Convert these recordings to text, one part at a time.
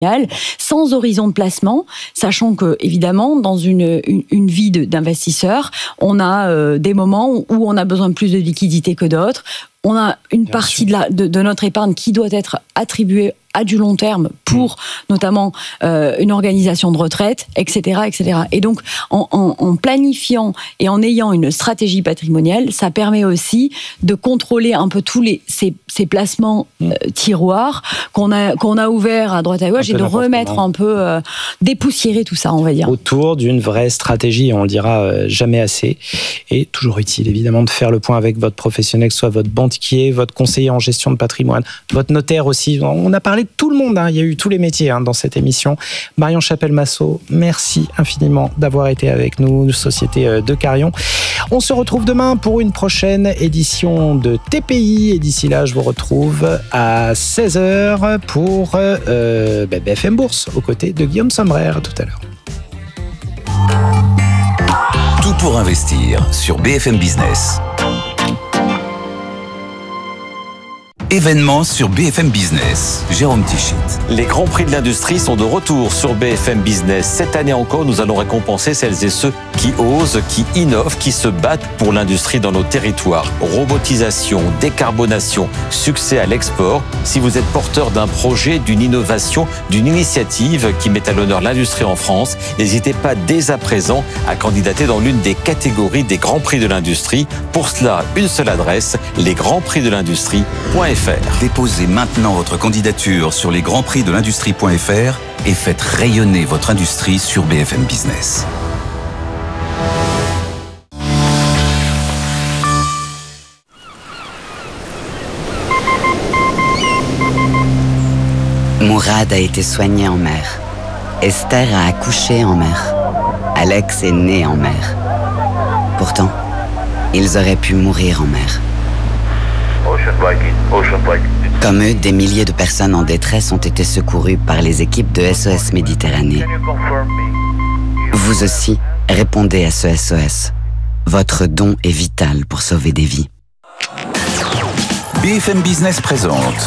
sans horizon de placement, sachant que évidemment dans une vie d'investisseur, on a des moments où on a besoin de plus de liquidité que d'autres. On a une partie de notre épargne qui doit être attribuée à du long terme pour notamment une organisation de retraite, etc., etc. Et donc, en planifiant et en ayant une stratégie patrimoniale, ça permet aussi de contrôler un peu tous ces placements tiroirs qu'on a ouverts à droite à gauche et de remettre un peu, dépoussiérer tout ça, on va dire. Autour d'une vraie stratégie, on le dira jamais assez. Et toujours utile, évidemment, de faire le point avec votre professionnel, que ce soit votre banquier, votre conseiller en gestion de patrimoine, votre notaire aussi. On a parlé de tout le monde, il y a eu tous les métiers dans cette émission. Marion Chapelle-Massot, merci infiniment d'avoir été avec nous, Société de Carion. On se retrouve demain pour une prochaine édition de TPI. Et d'ici là, je vous retrouve à 16h pour BFM Bourse, aux côtés de Guillaume Sommerer. À tout à l'heure. Tout pour investir sur BFM Business. Événements sur BFM Business. Jérôme Tichit. Les grands prix de l'industrie sont de retour sur BFM Business. Cette année encore, nous allons récompenser celles et ceux qui osent, qui innovent, qui se battent pour l'industrie dans nos territoires. Robotisation, décarbonation, succès à l'export. Si vous êtes porteur d'un projet, d'une innovation, d'une initiative qui met à l'honneur l'industrie en France, n'hésitez pas dès à présent à candidater dans l'une des catégories des grands prix de l'industrie. Pour cela, une seule adresse, lesgrandsprixdelindustrie.fr. Déposez maintenant votre candidature sur lesgrandsprixdelindustrie.fr et faites rayonner votre industrie sur BFM Business. Mourad a été soigné en mer. Esther a accouché en mer. Alex est né en mer. Pourtant, ils auraient pu mourir en mer. Comme eux, des milliers de personnes en détresse ont été secourues par les équipes de SOS Méditerranée. Vous aussi, répondez à ce SOS. Votre don est vital pour sauver des vies. BFM Business présente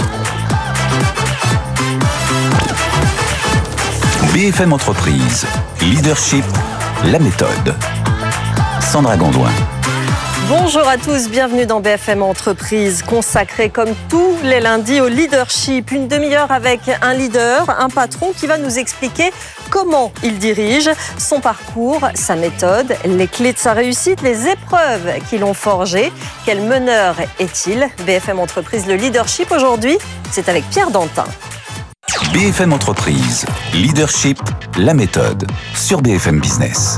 BFM Entreprise, Leadership, la méthode. Sandra Gondouin. Bonjour à tous, bienvenue dans BFM Entreprise, consacrée comme tous les lundis au leadership. Une demi-heure avec un leader, un patron qui va nous expliquer comment il dirige, son parcours, sa méthode, les clés de sa réussite, les épreuves qui l'ont forgé. Quel meneur est-il ? BFM Entreprise, le leadership aujourd'hui, c'est avec Pierre Dantin. BFM Entreprise, Leadership, la méthode, sur BFM Business.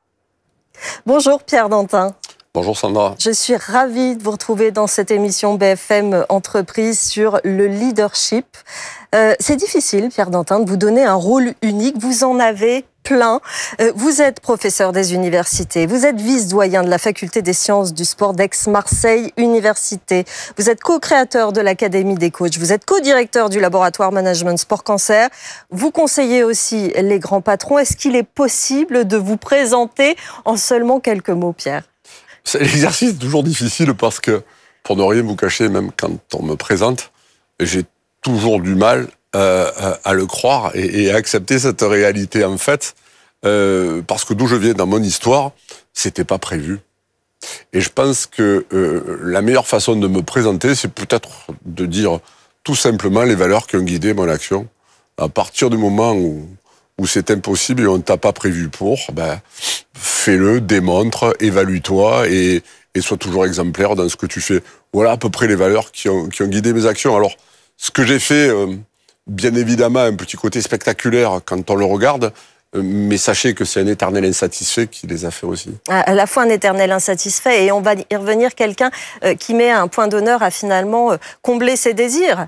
Bonjour Pierre Dantin. Bonjour Sandra. Je suis ravie de vous retrouver dans cette émission BFM Entreprise sur le leadership. C'est difficile, Pierre Dantin, de vous donner un rôle unique. Vous en avez plein. Vous êtes professeur des universités. Vous êtes vice-doyen de la faculté des sciences du sport d'Aix-Marseille Université. Vous êtes co-créateur de l'Académie des coachs. Vous êtes co-directeur du laboratoire Management Sport Cancer. Vous conseillez aussi les grands patrons. Est-ce qu'il est possible de vous présenter en seulement quelques mots, Pierre ? L'exercice est toujours difficile parce que, pour ne rien vous cacher, même quand on me présente, j'ai toujours du mal à le croire et à accepter cette réalité en fait, parce que d'où je viens dans mon histoire, c'était pas prévu. Et je pense que la meilleure façon de me présenter, c'est peut-être de dire tout simplement les valeurs qui ont guidé mon action. À partir du moment où c'est impossible et on ne t'a pas prévu pour, fais-le, démontre, évalue-toi et sois toujours exemplaire dans ce que tu fais. Voilà à peu près les valeurs qui ont guidé mes actions. Alors, ce que j'ai fait, bien évidemment, un petit côté spectaculaire quand on le regarde, mais sachez que c'est un éternel insatisfait qui les a fait aussi. À la fois un éternel insatisfait et on va y revenir, quelqu'un qui met un point d'honneur à finalement combler ses désirs.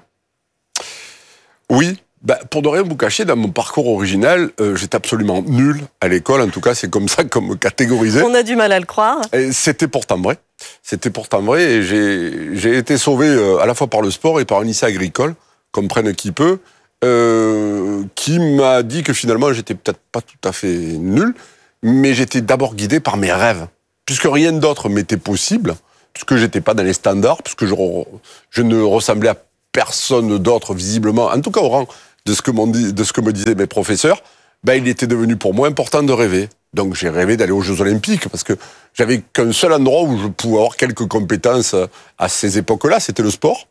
Oui. Pour ne rien vous cacher, dans mon parcours original, j'étais absolument nul à l'école. En tout cas, c'est comme ça qu'on me catégorisait. On a du mal à le croire. Et c'était pourtant vrai. C'était pourtant vrai. Et j'ai été sauvé à la fois par le sport et par un lycée agricole, comprenne qui peut, qui m'a dit que finalement, j'étais peut-être pas tout à fait nul, mais j'étais d'abord guidé par mes rêves. Puisque rien d'autre m'était possible, puisque j'étais pas dans les standards, puisque je ne ressemblais à personne d'autre, visiblement, en tout cas au rang de ce que me disaient mes professeurs, il était devenu pour moi important de rêver. Donc j'ai rêvé d'aller aux Jeux Olympiques parce que j'avais qu'un seul endroit où je pouvais avoir quelques compétences à ces époques-là, c'était le sport.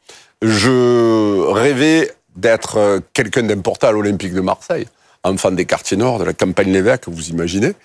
Je rêvais d'être quelqu'un d'important à l'Olympique de Marseille, enfant des quartiers nord, de la campagne Lévesque, vous imaginez.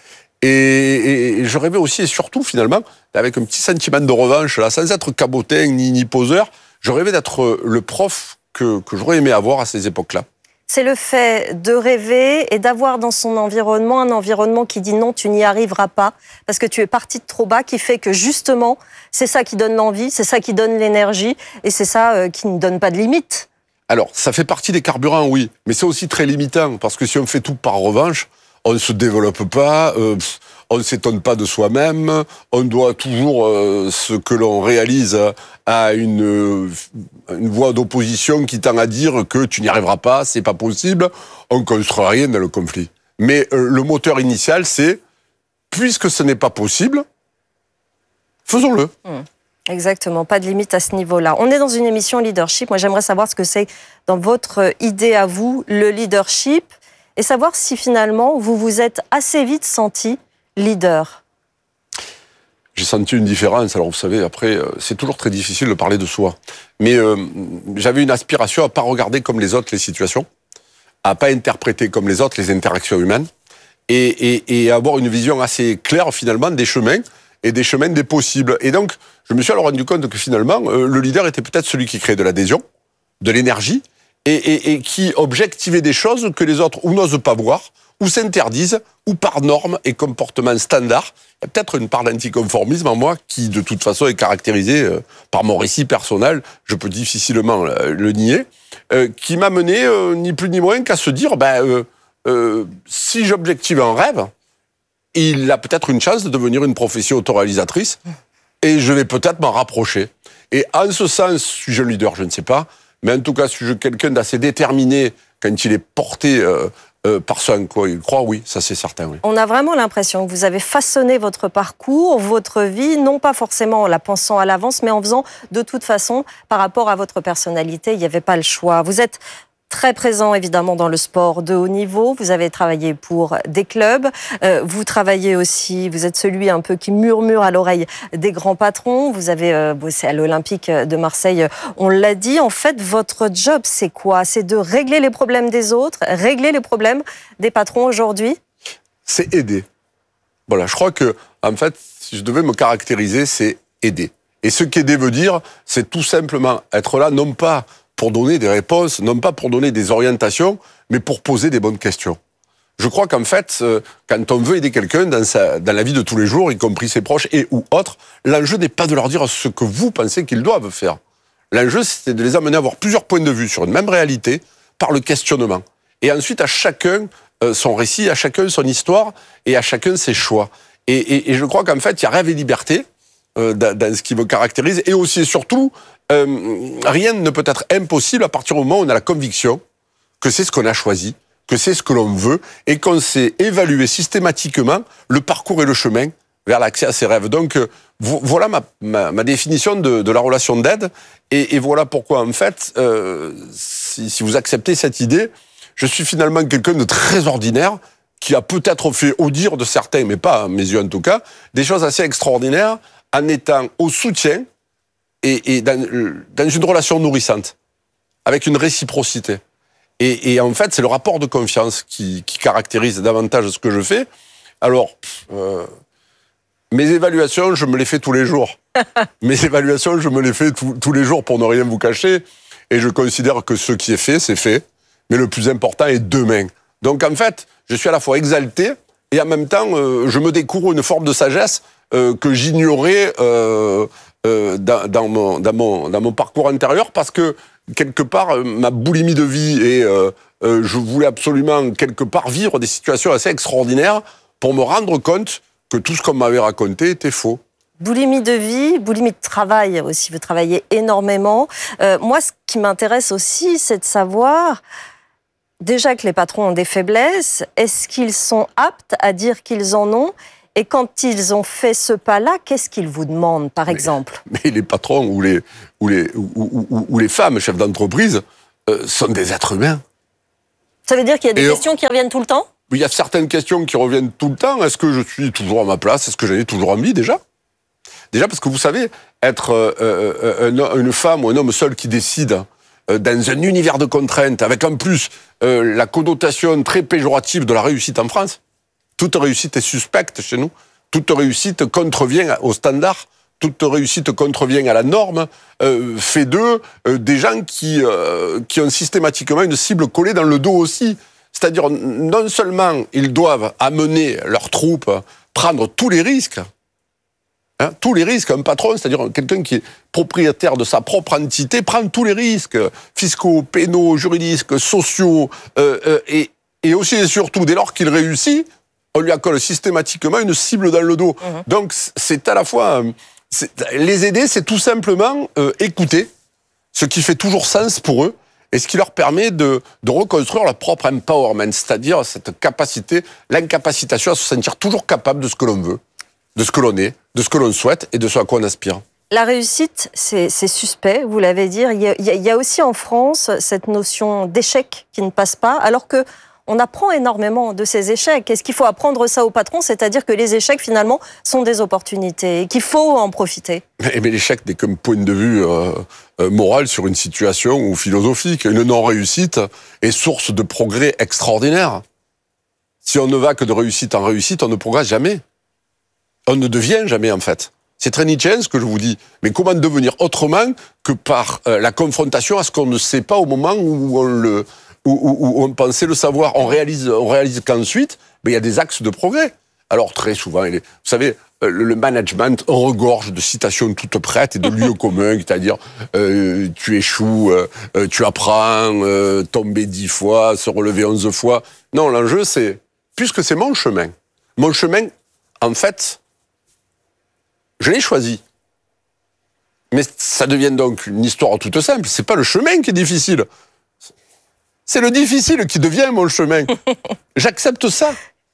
Et je rêvais aussi et surtout finalement, avec un petit sentiment de revanche, là, sans être cabotin ni poseur, je rêvais d'être le prof que j'aurais aimé avoir à ces époques-là. C'est le fait de rêver et d'avoir dans son environnement un environnement qui dit non, tu n'y arriveras pas parce que tu es parti de trop bas, qui fait que justement, c'est ça qui donne l'envie, c'est ça qui donne l'énergie et c'est ça qui ne donne pas de limite. Alors, ça fait partie des carburants, oui, mais c'est aussi très limitant parce que si on fait tout par revanche, on ne se développe pas, on ne s'étonne pas de soi-même, on doit toujours ce que l'on réalise à une voix d'opposition qui tend à dire que tu n'y arriveras pas, c'est pas possible, on ne construit rien dans le conflit. Mais le moteur initial, c'est, puisque ce n'est pas possible, faisons-le. Exactement, pas de limite à ce niveau-là. On est dans une émission leadership, moi j'aimerais savoir ce que c'est dans votre idée à vous, le leadership, et savoir si finalement vous vous êtes assez vite senti leader. J'ai senti une différence. Alors vous savez, après, c'est toujours très difficile de parler de soi. Mais j'avais une aspiration à pas regarder comme les autres les situations, à pas interpréter comme les autres les interactions humaines, et avoir une vision assez claire finalement des chemins et des chemins des possibles. Et donc, je me suis alors rendu compte que finalement, le leader était peut-être celui qui créait de l'adhésion, de l'énergie, et qui objectivait des choses que les autres ou n'osent pas voir, ou s'interdisent, ou par normes et comportements standards. Il y a peut-être une part d'anticonformisme en moi qui, de toute façon, est caractérisée par mon récit personnel, je peux difficilement le nier, qui m'a mené, ni plus ni moins, qu'à se dire, si j'objective un rêve, il a peut-être une chance de devenir une profession autoréalisatrice, et je vais peut-être m'en rapprocher. Et en ce sens, suis-je un leader, je ne sais pas, mais en tout cas, suis-je quelqu'un d'assez déterminé quand il est porté par ce en quoi il croit, oui, ça c'est certain. Oui. On a vraiment l'impression que vous avez façonné votre parcours, votre vie, non pas forcément en la pensant à l'avance, mais en faisant de toute façon, par rapport à votre personnalité, il n'y avait pas le choix. Vous êtes très présent évidemment dans le sport de haut niveau, vous avez travaillé pour des clubs, vous travaillez aussi, vous êtes celui un peu qui murmure à l'oreille des grands patrons, vous avez bossé à l'Olympique de Marseille, on l'a dit, en fait votre job c'est quoi? C'est de régler les problèmes des autres, régler les problèmes des patrons aujourd'hui? C'est aider. Voilà, je crois que en fait, si je devais me caractériser, c'est aider. Et ce qu'aider veut dire, c'est tout simplement être là, non pas pour donner des réponses, non pas pour donner des orientations, mais pour poser des bonnes questions. Je crois qu'en fait, quand on veut aider quelqu'un dans la vie de tous les jours, y compris ses proches et ou autres, l'enjeu n'est pas de leur dire ce que vous pensez qu'ils doivent faire. L'enjeu, c'est de les amener à avoir plusieurs points de vue sur une même réalité par le questionnement. Et ensuite, à chacun son récit, à chacun son histoire et à chacun ses choix. Et je crois qu'en fait, il y a rêve et liberté dans ce qui me caractérise, et aussi et surtout, rien ne peut être impossible à partir du moment où on a la conviction que c'est ce qu'on a choisi, que c'est ce que l'on veut, et qu'on sait évaluer systématiquement le parcours et le chemin vers l'accès à ses rêves. Donc voilà ma définition de la relation d'aide, et voilà pourquoi en fait, si vous acceptez cette idée, je suis finalement quelqu'un de très ordinaire, qui a peut-être fait, au dire de certains, mais pas à mes yeux en tout cas, des choses assez extraordinaires, en étant au soutien et dans une relation nourrissante, avec une réciprocité. Et en fait, c'est le rapport de confiance qui caractérise davantage ce que je fais. Alors, mes évaluations, je me les fais tous les jours. Mes évaluations, je me les fais tous les jours pour ne rien vous cacher. Et je considère que ce qui est fait, c'est fait. Mais le plus important est demain. Donc en fait, je suis à la fois exalté et en même temps, je me découvre une forme de sagesse que j'ignorais dans mon parcours antérieur, parce que quelque part, ma boulimie de vie et je voulais absolument quelque part vivre des situations assez extraordinaires pour me rendre compte que tout ce qu'on m'avait raconté était faux. Boulimie de vie, boulimie de travail aussi, vous travaillez énormément. Moi, ce qui m'intéresse aussi, c'est de savoir, déjà que les patrons ont des faiblesses, est-ce qu'ils sont aptes à dire qu'ils en ont? Et quand ils ont fait ce pas-là, qu'est-ce qu'ils vous demandent, par exemple? Mais les patrons ou les femmes chefs d'entreprise sont des êtres humains. Ça veut dire qu'il y a des questions qui reviennent tout le temps ? Il y a certaines questions qui reviennent tout le temps. Est-ce que je suis toujours à ma place ? Est-ce que j'ai toujours envie déjà ? Déjà parce que vous savez, être une femme ou un homme seul qui décide dans un univers de contraintes, avec en plus la connotation très péjorative de la réussite en France. Toute réussite est suspecte chez nous. Toute réussite contrevient aux standards. Toute réussite contrevient à la norme. Fait d'eux des gens qui ont systématiquement une cible collée dans le dos aussi. C'est-à-dire, non seulement ils doivent amener leurs troupes, prendre tous les risques, tous les risques. Un patron, c'est-à-dire quelqu'un qui est propriétaire de sa propre entité, prend tous les risques fiscaux, pénaux, juridiques, sociaux, et aussi et surtout, dès lors qu'il réussit, on lui accorde systématiquement une cible dans le dos. Donc, c'est à la fois... les aider, c'est tout simplement écouter ce qui fait toujours sens pour eux et ce qui leur permet de reconstruire leur propre empowerment, c'est-à-dire cette capacité, l'incapacitation à se sentir toujours capable de ce que l'on veut, de ce que l'on est, de ce que l'on souhaite et de ce à quoi on aspire. La réussite, c'est suspect, vous l'avez dit. Il y a aussi en France cette notion d'échec qui ne passe pas, alors que on apprend énormément de ces échecs. Est-ce qu'il faut apprendre ça au patron ? C'est-à-dire que les échecs, finalement, sont des opportunités et qu'il faut en profiter. Mais l'échec n'est qu'un point de vue moral sur une situation ou philosophique. Une non-réussite est source de progrès extraordinaire. Si on ne va que de réussite en réussite, on ne progresse jamais. On ne devient jamais, en fait. C'est très nietzschéen ce que je vous dis. Mais comment devenir autrement que par la confrontation à ce qu'on ne sait pas au moment où on pensait le savoir. On réalise qu'ensuite, il y a des axes de progrès. Alors, très souvent, vous savez, le management regorge de citations toutes prêtes et de lieux communs, c'est-à-dire tu échoues, tu apprends, tomber 10 fois, se relever 11 fois. Non, l'enjeu, c'est, puisque c'est mon chemin, en fait, je l'ai choisi. Mais ça devient donc une histoire toute simple. C'est pas le chemin qui est difficile. C'est le difficile qui devient mon chemin. J'accepte ça.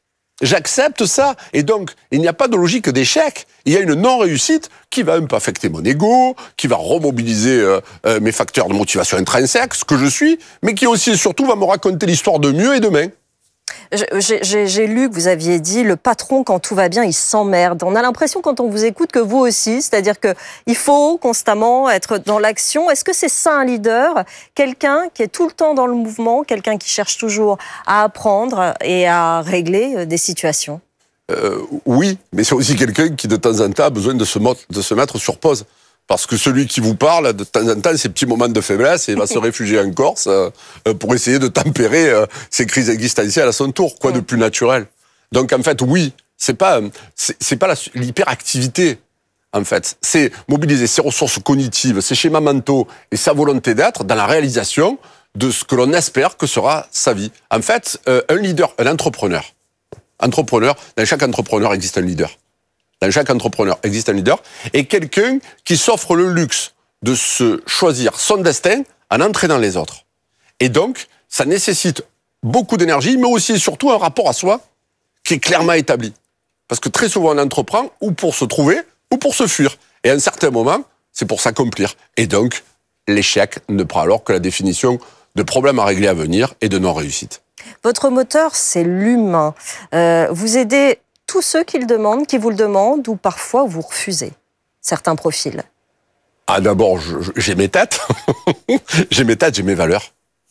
Et donc, il n'y a pas de logique d'échec. Il y a une non-réussite qui va un peu affecter mon ego, qui va remobiliser mes facteurs de motivation intrinsèques, ce que je suis, mais qui aussi et surtout va me raconter l'histoire de mieux et demain. J'ai lu que vous aviez dit, le patron, quand tout va bien, il s'emmerde. On a l'impression, quand on vous écoute, que vous aussi, c'est-à-dire qu'il faut constamment être dans l'action. Est-ce que c'est ça un leader ? Quelqu'un qui est tout le temps dans le mouvement, quelqu'un qui cherche toujours à apprendre et à régler des situations ? Oui, mais c'est aussi quelqu'un qui, de temps en temps, a besoin de se mettre sur pause. Parce que celui qui vous parle, de temps en temps, ces petits moments de faiblesse, il va se réfugier en Corse pour essayer de tempérer ses crises existentielles à son tour. Quoi de plus naturel ? Donc, en fait, oui, c'est pas l'hyperactivité, en fait. C'est mobiliser ses ressources cognitives, ses schémas mentaux et sa volonté d'être dans la réalisation de ce que l'on espère que sera sa vie. En fait, un leader, un entrepreneur, dans chaque entrepreneur existe un leader. Dans chaque entrepreneur existe un leader et quelqu'un qui s'offre le luxe de se choisir son destin en entraînant les autres. Et donc, ça nécessite beaucoup d'énergie, mais aussi et surtout un rapport à soi qui est clairement établi. Parce que très souvent, on entreprend ou pour se trouver ou pour se fuir. Et à un certain moment, c'est pour s'accomplir. Et donc, l'échec ne prend alors que la définition de problème à régler à venir et de non-réussite. Votre moteur, c'est l'humain. Vous aidez tous ceux qui vous le demandent, ou parfois vous refusez certains profils. Ah, d'abord, j'ai mes têtes. J'ai mes valeurs.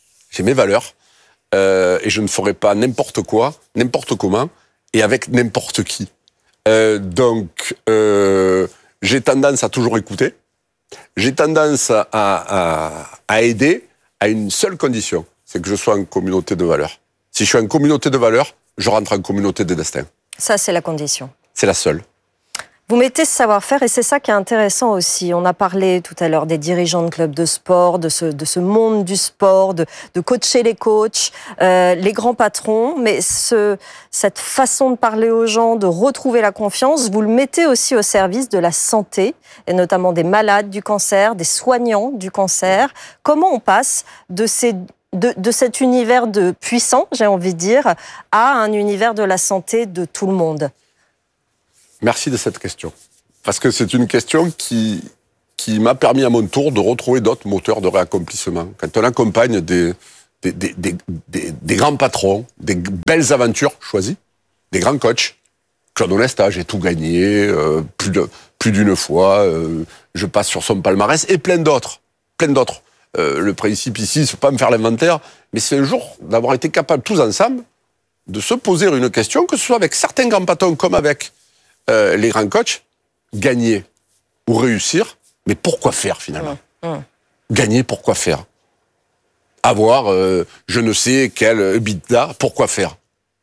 Et je ne ferai pas n'importe quoi, n'importe comment, et avec n'importe qui. Donc, j'ai tendance à toujours écouter. J'ai tendance à aider à une seule condition, c'est que je sois en communauté de valeurs. Si je suis en communauté de valeurs, je rentre en communauté de destin. Ça, c'est la condition. C'est la seule. Vous mettez ce savoir-faire et c'est ça qui est intéressant aussi. On a parlé tout à l'heure des dirigeants de clubs de sport, de ce monde du sport, de coacher les coachs, les grands patrons. Mais cette façon de parler aux gens, de retrouver la confiance, vous le mettez aussi au service de la santé, et notamment des malades du cancer, des soignants du cancer. Comment on passe de cet univers de puissant, j'ai envie de dire, à un univers de la santé de tout le monde ? Merci de cette question. Parce que c'est une question qui m'a permis à mon tour de retrouver d'autres moteurs de réaccomplissement. Quand on accompagne des des grands patrons, des belles aventures choisies, des grands coachs. Claude Onesta, j'ai tout gagné, plus d'une fois, je passe sur son palmarès, et plein d'autres. Le principe ici, c'est pas me faire l'inventaire, mais c'est un jour d'avoir été capable, tous ensemble, de se poser une question, que ce soit avec certains grands patrons comme avec les grands coachs, gagner ou réussir, mais pourquoi faire finalement ? Gagner, pourquoi faire ? Avoir je ne sais quel EBITDA, pourquoi faire ?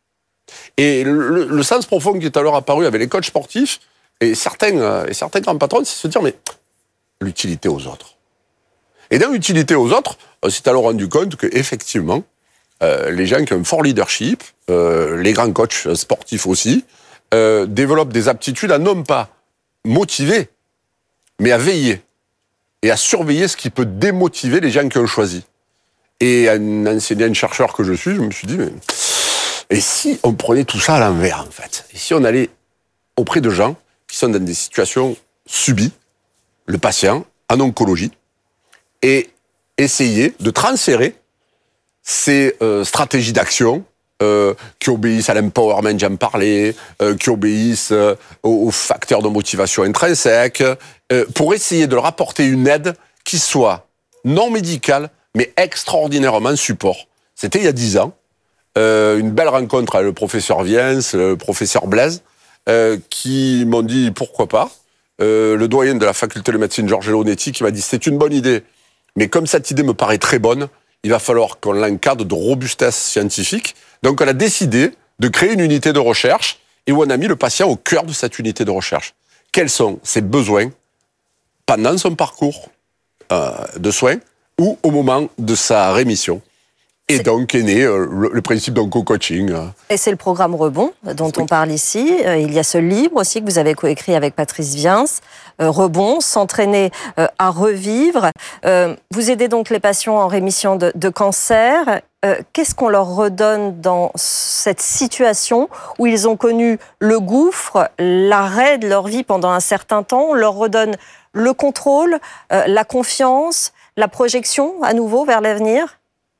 Et le sens profond qui est alors apparu avec les coachs sportifs et certains grands patrons, c'est se dire, mais l'utilité aux autres. Et dans l'utilité aux autres, on s'est alors rendu compte qu'effectivement, les gens qui ont un fort leadership, les grands coachs sportifs aussi, développent des aptitudes à non pas motiver, mais à veiller et à surveiller ce qui peut démotiver les gens qui ont choisi. Et un enseignant chercheur que je suis, je me suis dit, mais et si on prenait tout ça à l'envers, en fait ? Et si on allait auprès de gens qui sont dans des situations subies, le patient, en oncologie, et essayer de transférer ces stratégies d'action qui obéissent à l'empowerment, j'en parlais, qui obéissent aux facteurs de motivation intrinsèques, pour essayer de leur apporter une aide qui soit non médicale, mais extraordinairement support. C'était il y a 10 ans. Une belle rencontre avec le professeur Viens, le professeur Blaise, qui m'ont dit pourquoi pas. Le doyen de la faculté de médecine, Georges Elonetti, qui m'a dit c'est une bonne idée, mais comme cette idée me paraît très bonne, il va falloir qu'on l'encadre de robustesse scientifique. Donc on a décidé de créer une unité de recherche et où on a mis le patient au cœur de cette unité de recherche. Quels sont ses besoins pendant son parcours de soins ou au moment de sa rémission ? Et donc est né le principe d'onco-coaching. Et c'est le programme Rebond dont on parle ici. Il y a ce livre aussi que vous avez coécrit avec Patrice Viens, Rebond, s'entraîner à revivre. Vous aidez donc les patients en rémission de cancer. Qu'est-ce qu'on leur redonne dans cette situation où ils ont connu le gouffre, l'arrêt de leur vie pendant un certain temps ? On leur redonne le contrôle, la confiance, la projection à nouveau vers l'avenir ?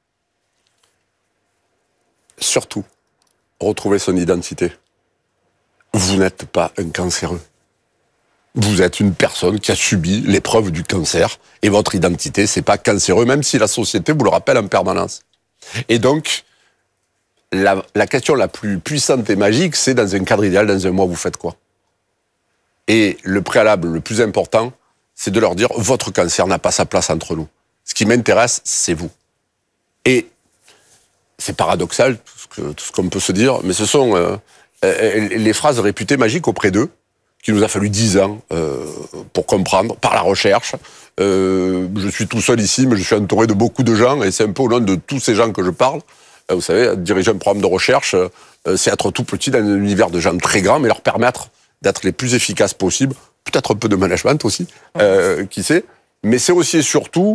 Surtout, retrouver son identité. Vous n'êtes pas un cancéreux. Vous êtes une personne qui a subi l'épreuve du cancer et votre identité, c'est pas cancéreux, même si la société vous le rappelle en permanence. Et donc, la question la plus puissante et magique, c'est dans un cadre idéal, dans un mois, vous faites quoi ? Et le préalable le plus important, c'est de leur dire, votre cancer n'a pas sa place entre nous. Ce qui m'intéresse, c'est vous. Et c'est paradoxal, tout ce qu'on peut se dire, mais ce sont les phrases réputées magiques auprès d'eux, qu'il nous a fallu 10 ans pour comprendre, par la recherche. Je suis tout seul ici, mais je suis entouré de beaucoup de gens, et c'est un peu au nom de tous ces gens que je parle. Vous savez, diriger un programme de recherche, c'est être tout petit dans un univers de gens très grands, mais leur permettre d'être les plus efficaces possibles, peut-être un peu de management aussi, qui sait, mais c'est aussi et surtout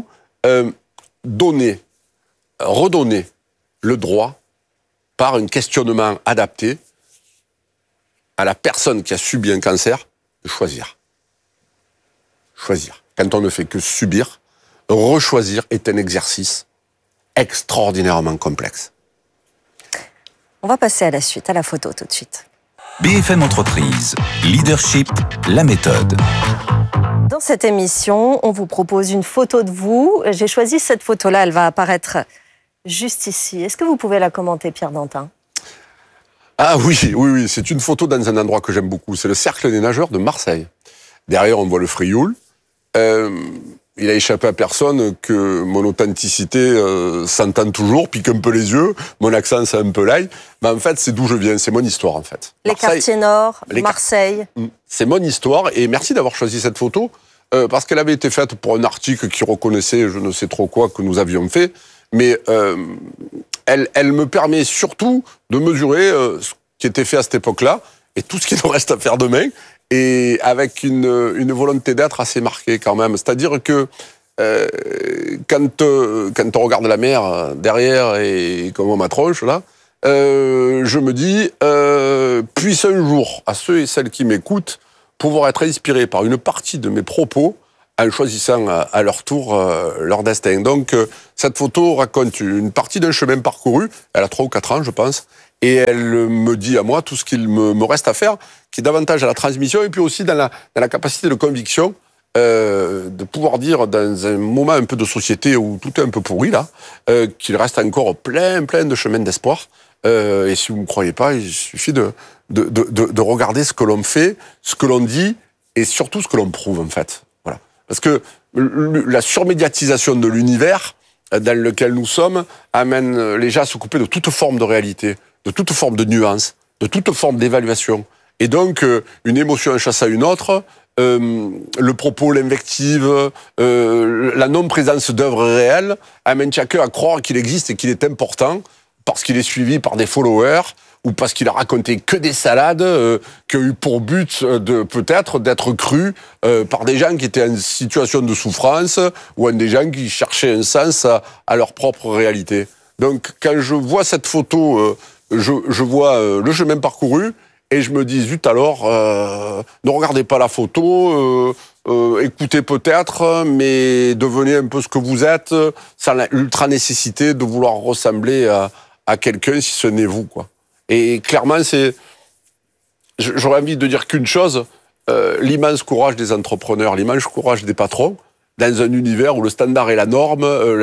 redonner le droit, par un questionnement adapté, à la personne qui a subi un cancer, de choisir. Choisir. Quand on ne fait que subir, rechoisir est un exercice extraordinairement complexe. On va passer à la suite, à la photo tout de suite. BFM Entreprise, Leadership, la méthode. Dans cette émission, on vous propose une photo de vous. J'ai choisi cette photo-là, elle va apparaître juste ici. Est-ce que vous pouvez la commenter, Pierre Dantin ? Ah oui, c'est une photo dans un endroit que j'aime beaucoup. C'est le Cercle des nageurs de Marseille. Derrière, on voit le Frioul. Il a échappé à personne que mon authenticité s'entend toujours, pique un peu les yeux, mon accent c'est un peu l'ail. Mais en fait, c'est d'où je viens, c'est mon histoire en fait. Les quartiers nord, Marseille. C'est mon histoire et merci d'avoir choisi cette photo parce qu'elle avait été faite pour un article qui reconnaissait je ne sais trop quoi que nous avions fait. Mais elle me permet surtout de mesurer ce qui était fait à cette époque-là et tout ce qu'il nous reste à faire demain, et avec une volonté d'être assez marquée quand même. C'est-à-dire que quand on regarde la mer derrière et comme on m'attronche là, je me dis, puisse un jour, à ceux et celles qui m'écoutent, pouvoir être inspiré par une partie de mes propos en choisissant à leur tour leur destin. Donc, cette photo raconte une partie d'un chemin parcouru. Elle a 3 ou 4 ans, je pense. Et elle me dit à moi tout ce qu'il me reste à faire, qui est davantage à la transmission et puis aussi dans la capacité de conviction de pouvoir dire dans un moment un peu de société où tout est un peu pourri, là, qu'il reste encore plein de chemins d'espoir. Et si vous ne me croyez pas, il suffit de regarder ce que l'on fait, ce que l'on dit et surtout ce que l'on prouve, en fait. Voilà. Parce que la surmédiatisation de l'univers dans lequel nous sommes amène les gens à se couper de toute forme de réalité, de toute forme de nuance, de toute forme d'évaluation. Et donc, une émotion chasse à une autre, le propos, l'invective, la non-présence d'œuvres réelles amène chacun à croire qu'il existe et qu'il est important parce qu'il est suivi par des followers ou parce qu'il a raconté que des salades qui ont eu pour but peut-être d'être crus par des gens qui étaient en situation de souffrance ou des gens qui cherchaient un sens à leur propre réalité. Donc, quand je vois cette photo, je vois le chemin parcouru et je me dis, zut alors, ne regardez pas la photo, écoutez peut-être, mais devenez un peu ce que vous êtes, sans l'ultra nécessité de vouloir ressembler à quelqu'un si ce n'est vous, quoi. Et clairement, j'aurais envie de dire qu'une chose, l'immense courage des entrepreneurs, l'immense courage des patrons, dans un univers où le standard est la norme,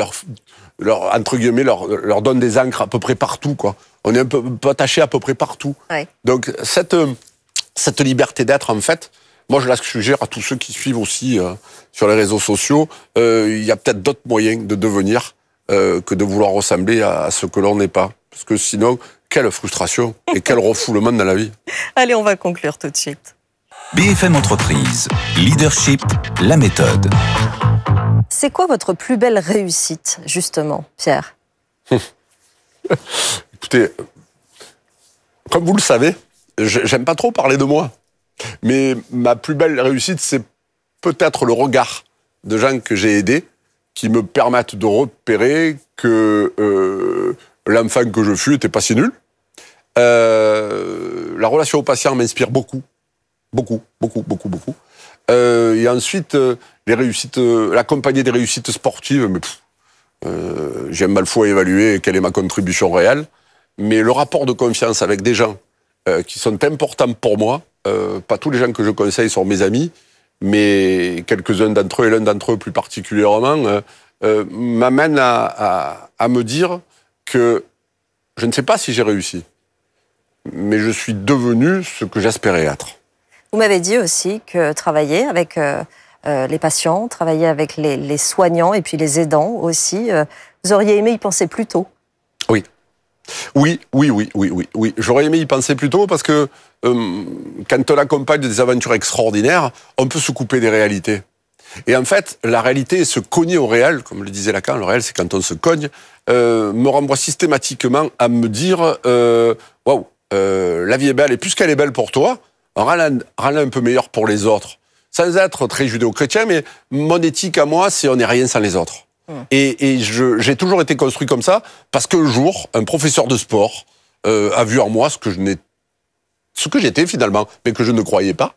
entre guillemets, leur donne des encres à peu près partout, quoi. On est un peu attaché à peu près partout. Ouais. Donc, cette liberté d'être, en fait, moi, je la suggère à tous ceux qui suivent aussi sur les réseaux sociaux. Il y a peut-être d'autres moyens de devenir que de vouloir ressembler à ce que l'on n'est pas. Parce que sinon, quelle frustration et quel refoulement dans la vie. Allez, on va conclure tout de suite. BFM Entreprise, leadership, la méthode. C'est quoi votre plus belle réussite, justement, Pierre ? Écoutez, comme vous le savez, j'aime pas trop parler de moi. Mais ma plus belle réussite, c'est peut-être le regard de gens que j'ai aidés qui me permettent de repérer que l'enfant que je fus était pas si nul. La relation au patient m'inspire beaucoup. Et ensuite, les réussites, l'accompagner des réussites sportives, mais j'ai mal fou à évaluer quelle est ma contribution réelle. Mais le rapport de confiance avec des gens qui sont importants pour moi, pas tous les gens que je conseille sont mes amis, mais quelques-uns d'entre eux, et l'un d'entre eux plus particulièrement, m'amène à me dire que je ne sais pas si j'ai réussi, mais je suis devenu ce que j'espérais être. Vous m'avez dit aussi que travailler avec les patients, travailler avec les soignants et puis les aidants aussi, vous auriez aimé y penser plus tôt. Oui. J'aurais aimé y penser plus tôt parce que quand on accompagne des aventures extraordinaires, on peut se couper des réalités. Et en fait, la réalité est se cogner au réel, comme le disait Lacan, le réel c'est quand on se cogne, me renvoie systématiquement à me dire waouh, la vie est belle et puisqu'elle est belle pour toi, rends-la un peu meilleure pour les autres. Sans être très judéo-chrétien, mais mon éthique à moi, c'est on n'est rien sans les autres. Et j'ai toujours été construit comme ça, parce qu'un jour, un professeur de sport a vu en moi ce que j'étais finalement, mais que je ne croyais pas.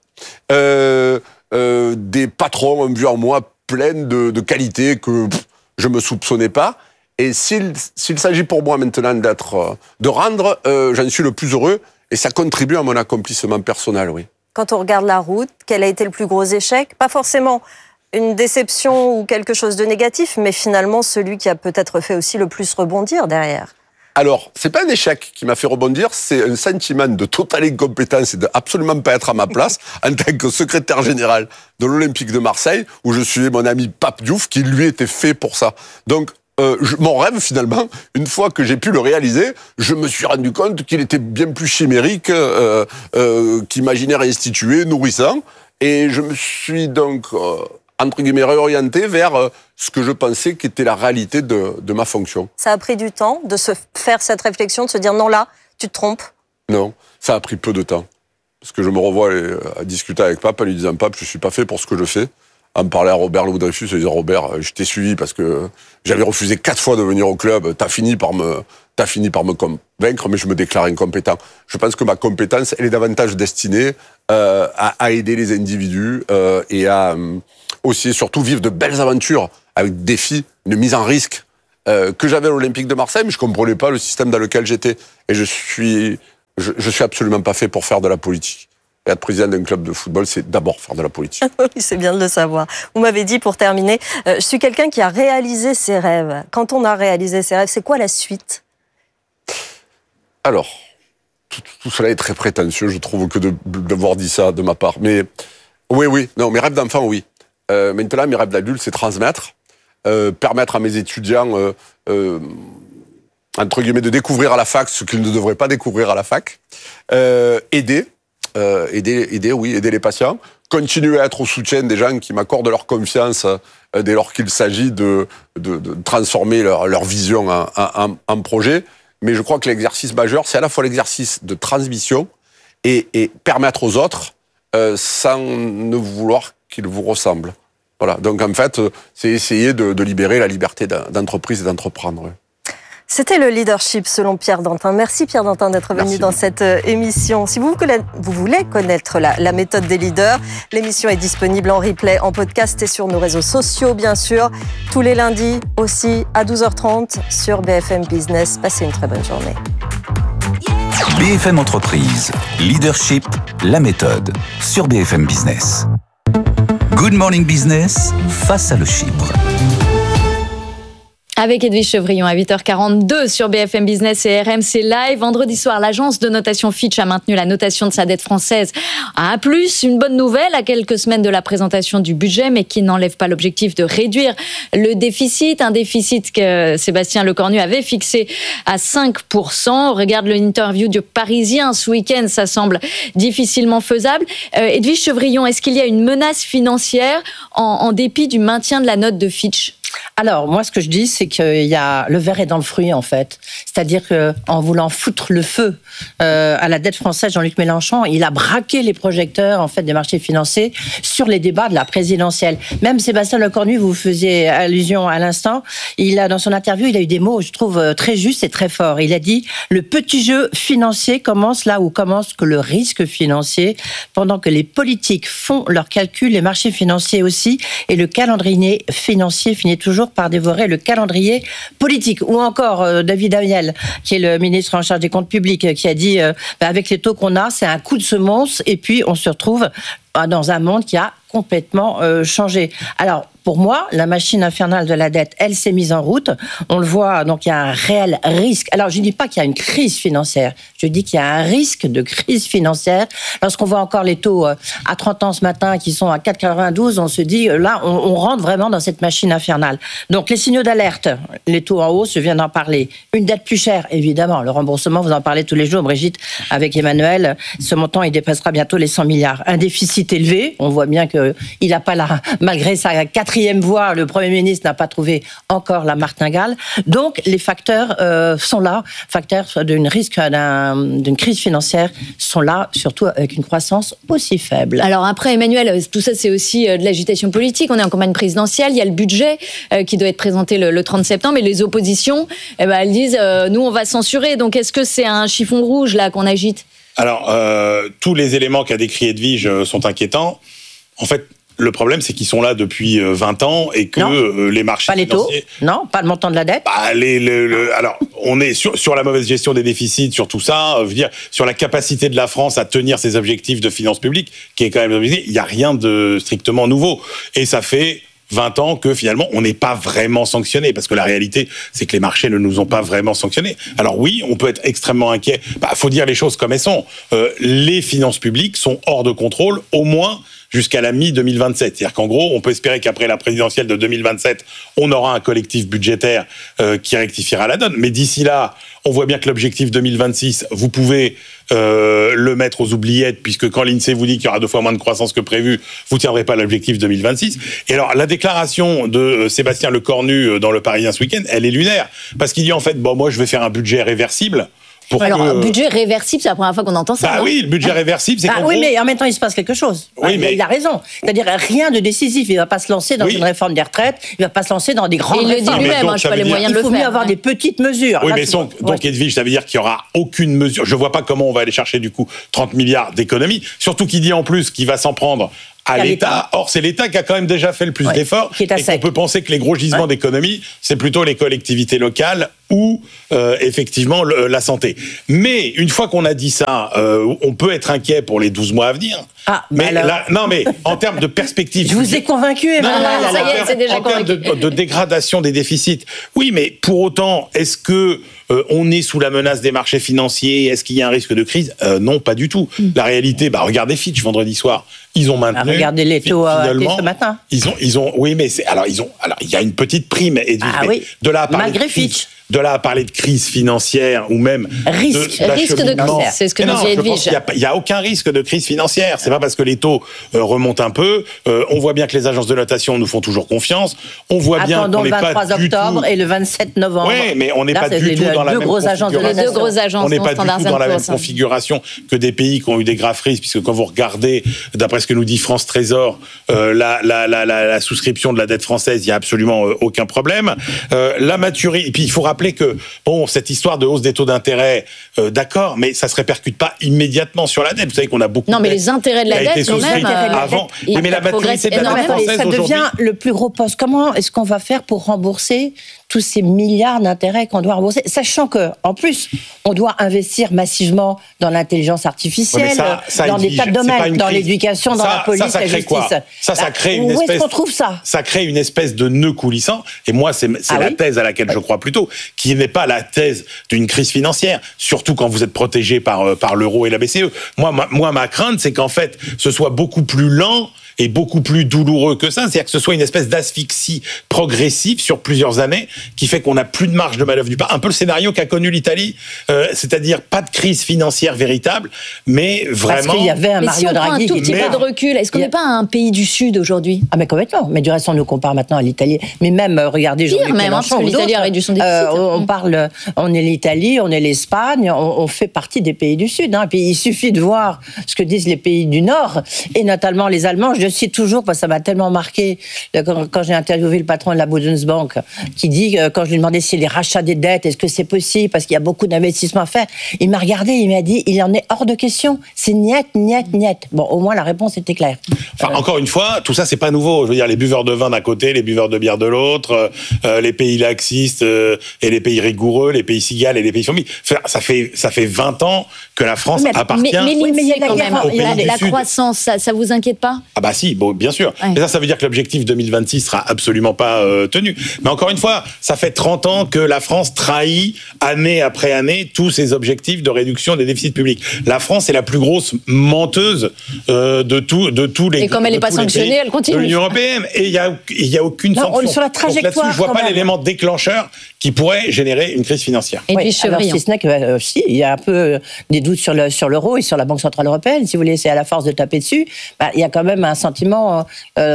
Des patrons ont vu en moi plein de qualités que je me soupçonnais pas. Et s'il s'agit pour moi maintenant de rendre, j'en suis le plus heureux, et ça contribue à mon accomplissement personnel, oui. Quand on regarde la route, quel a été le plus gros échec ? Pas forcément une déception ou quelque chose de négatif, mais finalement celui qui a peut-être fait aussi le plus rebondir derrière. Alors, c'est pas un échec qui m'a fait rebondir, c'est un sentiment de totale incompétence et de absolument pas être à ma place en tant que secrétaire général de l'Olympique de Marseille, où je suivais mon ami Pape Diouf, qui lui était fait pour ça. Donc, mon rêve, finalement, une fois que j'ai pu le réaliser, je me suis rendu compte qu'il était bien plus chimérique qu'imaginaire institué, nourrissant, et je me suis donc entre guillemets réorienté vers ce que je pensais qu'était la réalité de ma fonction. Ça a pris du temps de se faire cette réflexion, de se dire non là, tu te trompes ? Non, ça a pris peu de temps. Parce que je me revois à discuter avec Pape en lui disant « Pape, je ne suis pas fait pour ce que je fais ». À me parler à Robert Louis-Dreyfus, et dire « Robert, je t'ai suivi parce que j'avais refusé 4 fois de venir au club, t'as fini par me convaincre, mais je me déclare incompétent ». Je pense que ma compétence, elle est davantage destinée à aider les individus et à aussi et surtout vivre de belles aventures avec des défis, une mise en risque que j'avais à l'Olympique de Marseille, mais je comprenais pas le système dans lequel j'étais. Et je suis absolument pas fait pour faire de la politique. Et être président d'un club de football, c'est d'abord faire de la politique. Oui, c'est bien de le savoir. Vous m'avez dit, pour terminer, je suis quelqu'un qui a réalisé ses rêves. Quand on a réalisé ses rêves, c'est quoi la suite ? Alors, tout cela est très prétentieux, je trouve, que d'avoir dit ça de ma part. Mais oui. Non, mes rêves d'enfant, oui. Maintenant, mes rêves d'adulte, c'est transmettre, permettre à mes étudiants, entre guillemets, de découvrir à la fac ce qu'ils ne devraient pas découvrir à la fac, aider les patients, continuer à être au soutien des gens qui m'accordent leur confiance dès lors qu'il s'agit de transformer leur vision en projet. Mais je crois que l'exercice majeur, c'est à la fois l'exercice de transmission et permettre aux autres sans ne vouloir qu'ils vous ressemblent. Voilà. Donc en fait, c'est essayer de libérer la liberté d'entreprise et d'entreprendre. Ouais. C'était le leadership selon Pierre Dantin. Merci Pierre Dantin d'être venu dans cette émission. Si vous voulez connaître la méthode des leaders, l'émission est disponible en replay, en podcast et sur nos réseaux sociaux bien sûr. Tous les lundis aussi à 12h30 sur BFM Business. Passez une très bonne journée. BFM Entreprise, leadership, la méthode sur BFM Business. Good Morning Business face à le Chypre. Avec Edwige Chevrillon à 8h42 sur BFM Business et RMC Live. Vendredi soir, l'agence de notation Fitch a maintenu la notation de sa dette française à A+. Une bonne nouvelle à quelques semaines de la présentation du budget, mais qui n'enlève pas l'objectif de réduire le déficit. Un déficit que Sébastien Lecornu avait fixé à 5%. Regarde l'interview du Parisien ce week-end, ça semble difficilement faisable. Edwige Chevrillon, est-ce qu'il y a une menace financière en dépit du maintien de la note de Fitch ? Alors, moi, ce que je dis, c'est qu'il y a le verre est dans le fruit, en fait. C'est-à-dire qu'en voulant foutre le feu à la dette française, Jean-Luc Mélenchon, il a braqué les projecteurs, en fait, des marchés financiers sur les débats de la présidentielle. Même Sébastien Lecornu, vous faisiez allusion à l'instant, dans son interview, il a eu des mots, je trouve, très justes et très forts. Il a dit « Le petit jeu financier commence là où commence que le risque financier, pendant que les politiques font leurs calculs, les marchés financiers aussi, et le calendrier financier finit toujours par dévorer le calendrier politique. » Ou encore David Amiel, qui est le ministre en charge des comptes publics, qui a dit avec les taux qu'on a, c'est un coup de semonce, et puis on se retrouve dans un monde qui a complètement changé. Alors, pour moi, la machine infernale de la dette, elle s'est mise en route. On le voit, donc il y a un réel risque. Alors, je ne dis pas qu'il y a une crise financière. Je dis qu'il y a un risque de crise financière. Lorsqu'on voit encore les taux à 30 ans ce matin qui sont à 4,92, on se dit, là, on rentre vraiment dans cette machine infernale. Donc, les signaux d'alerte, les taux en hausse, je viens d'en parler. Une dette plus chère, évidemment. Le remboursement, vous en parlez tous les jours, Brigitte, avec Emmanuel. Ce montant, il dépassera bientôt les 100 milliards. Un déficit élevé. On voit bien qu'il n'a pas malgré sa 4e voie, le Premier ministre n'a pas trouvé encore la martingale. Donc, les facteurs sont là. Facteurs d'une crise financière sont là, surtout avec une croissance aussi faible. Alors après, Emmanuel, tout ça, c'est aussi de l'agitation politique. On est en campagne présidentielle. Il y a le budget qui doit être présenté le 30 septembre. Et les oppositions, elles disent, nous, on va censurer. Donc, est-ce que c'est un chiffon rouge, là, qu'on agite ? Alors, tous les éléments qu'a décrit Edwige sont inquiétants. En fait, le problème, c'est qu'ils sont là depuis 20 ans et que les marchés financiers... Pas les taux, non, pas le montant de la dette. Alors, on est sur la mauvaise gestion des déficits, sur tout ça, je veux dire, sur la capacité de la France à tenir ses objectifs de finances publiques, qui est quand même... Il n'y a rien de strictement nouveau. Et ça fait 20 ans que finalement, on n'est pas vraiment sanctionné, parce que la réalité, c'est que les marchés ne nous ont pas vraiment sanctionnés. Alors oui, on peut être extrêmement inquiet. Faut dire les choses comme elles sont. Les finances publiques sont hors de contrôle, au moins jusqu'à la mi-2027. C'est-à-dire qu'en gros, on peut espérer qu'après la présidentielle de 2027, on aura un collectif budgétaire qui rectifiera la donne. Mais d'ici là, on voit bien que l'objectif 2026, vous pouvez le mettre aux oubliettes, puisque quand l'INSEE vous dit qu'il y aura 2 fois moins de croissance que prévu, vous ne tiendrez pas l'objectif 2026. Et alors, la déclaration de Sébastien Lecornu dans Le Parisien ce week-end, elle est lunaire. Parce qu'il dit en fait, moi je vais faire un budget réversible. Budget réversible, c'est la première fois qu'on entend ça. Oui, le budget réversible, c'est oui, mais en même temps, il se passe quelque chose. Oui, mais... Il a raison. C'est-à-dire, rien de décisif. Il ne va pas se lancer dans une réforme des retraites. Il ne va pas se lancer dans des grandes réformes. Il le dit lui-même, je n'ai pas les moyens de le faire. Il faut mieux avoir des petites mesures. Oui, mais donc Edwige, ça veut dire qu'il n'y aura aucune mesure. Je ne vois pas comment on va aller chercher, du coup, 30 milliards d'économies. Surtout qu'il dit en plus qu'il va s'en prendre à l'État. Or, c'est l'État qui a quand même déjà fait le plus d'efforts. Et qu'on peut penser que les gros gisements d'économie, c'est plutôt les collectivités locales ou effectivement la santé. Mais une fois qu'on a dit ça, on peut être inquiet pour les 12 mois à venir. Mais en termes de perspective... Je vous ai convaincu, Emmanuel. Ça y est, c'est déjà convaincu. En termes de dégradation des déficits, oui, mais pour autant, est-ce que on est sous la menace des marchés financiers? Est-ce qu'il y a un risque de crise? Non, pas du tout. La réalité, regardez Fitch vendredi soir. Ils ont maintenu. Regardez les taux ce matin. Ils ont. Oui, mais il y a une petite prime. De là à parler malgré Fitch. De là à parler de crise financière ou même risque de crise, c'est ce que nous dit Edwige. Il n'y a aucun risque de crise financière. C'est pas parce que les taux remontent un peu. On voit bien que les agences de notation nous font toujours confiance. On voit bien qu'on n'est pas du tout... le 23 octobre et le 27 novembre. Oui, mais on n'est pas du tout dans la même configuration. Les deux grosses agences. On n'est pas du tout dans la même configuration que des pays qui ont eu des graves crises, puisque quand vous regardez, d'après ce que nous dit France Trésor, la souscription de la dette française, il n'y a absolument aucun problème. La maturité, et puis il faut rappeler que cette histoire de hausse des taux d'intérêt, d'accord, mais ça se répercute pas immédiatement sur la dette. Vous savez qu'on a beaucoup. Non, mais les intérêts de la dette, quand même. Avant. Mais la maturité de la dette française aujourd'hui, ça devient le plus gros poste. Comment est-ce qu'on va faire pour rembourser tous ces milliards d'intérêts qu'on doit rembourser, sachant que, en plus, on doit investir massivement dans l'intelligence artificielle, dans des tas de domaines, dans l'éducation, dans la police, la justice. Ça crée une espèce. Où est-ce qu'on trouve ça? Ça crée une espèce de nœud coulissant. Et moi, c'est la thèse à laquelle je crois plutôt, qui n'est pas la thèse d'une crise financière, surtout quand vous êtes protégé par l'euro et la BCE. Moi, ma crainte, c'est qu'en fait, ce soit beaucoup plus lent et beaucoup plus douloureux que ça, c'est-à-dire que ce soit une espèce d'asphyxie progressive sur plusieurs années qui fait qu'on n'a plus de marge de manœuvre du pas. Un peu le scénario qu'a connu l'Italie, c'est-à-dire pas de crise financière véritable, mais vraiment... Parce qu'il y avait un Mario Draghi... Si on prend un tout petit peu de recul, est-ce qu'on n'est pas un pays du Sud aujourd'hui? Ah mais complètement, mais du reste on nous compare maintenant à l'Italie. Mais même, regardez... Pire même, parce que l'Italie a réduit son déficit. On est l'Italie, on est l'Espagne, on fait partie des pays du Sud. Et puis il suffit de voir ce que disent les pays du Nord, et notamment les Allemands. Je cite toujours, parce que ça m'a tellement marqué, quand j'ai interviewé le patron de la Bundesbank, qui dit, quand je lui demandais si les rachats des dettes, est-ce que c'est possible, parce qu'il y a beaucoup d'investissements à faire, il m'a regardé, il m'a dit, il en est hors de question, c'est niet, niet, niet. Bon, au moins la réponse était claire. Enfin, encore une fois, tout ça, c'est pas nouveau. Je veux dire, les buveurs de vin d'un côté, les buveurs de bière de l'autre, les pays laxistes et les pays rigoureux, les pays cigales et les pays fourmis. Ça fait 20 ans que la France appartient mais il y a quand même la Sud. Croissance, ça vous inquiète pas? Ah bah si, bon, bien sûr. Ouais. Mais ça veut dire que l'objectif 2026 sera absolument pas tenu. Mais encore une fois, ça fait 30 ans que la France trahit année après année tous ses objectifs de réduction des déficits publics. La France est la plus grosse menteuse de tous les. Et comme elle n'est pas sanctionnée, elle continue. De l'Union européenne. Et il y a aucune sanction. Sur la trajectoire. Donc là-dessus, je vois pas l'élément déclencheur qui pourrait générer une crise financière. Et puis si il y a un peu des doutes sur l'euro et sur la Banque centrale européenne. Si vous voulez, c'est à la force de taper dessus. Il y a quand même un sentiment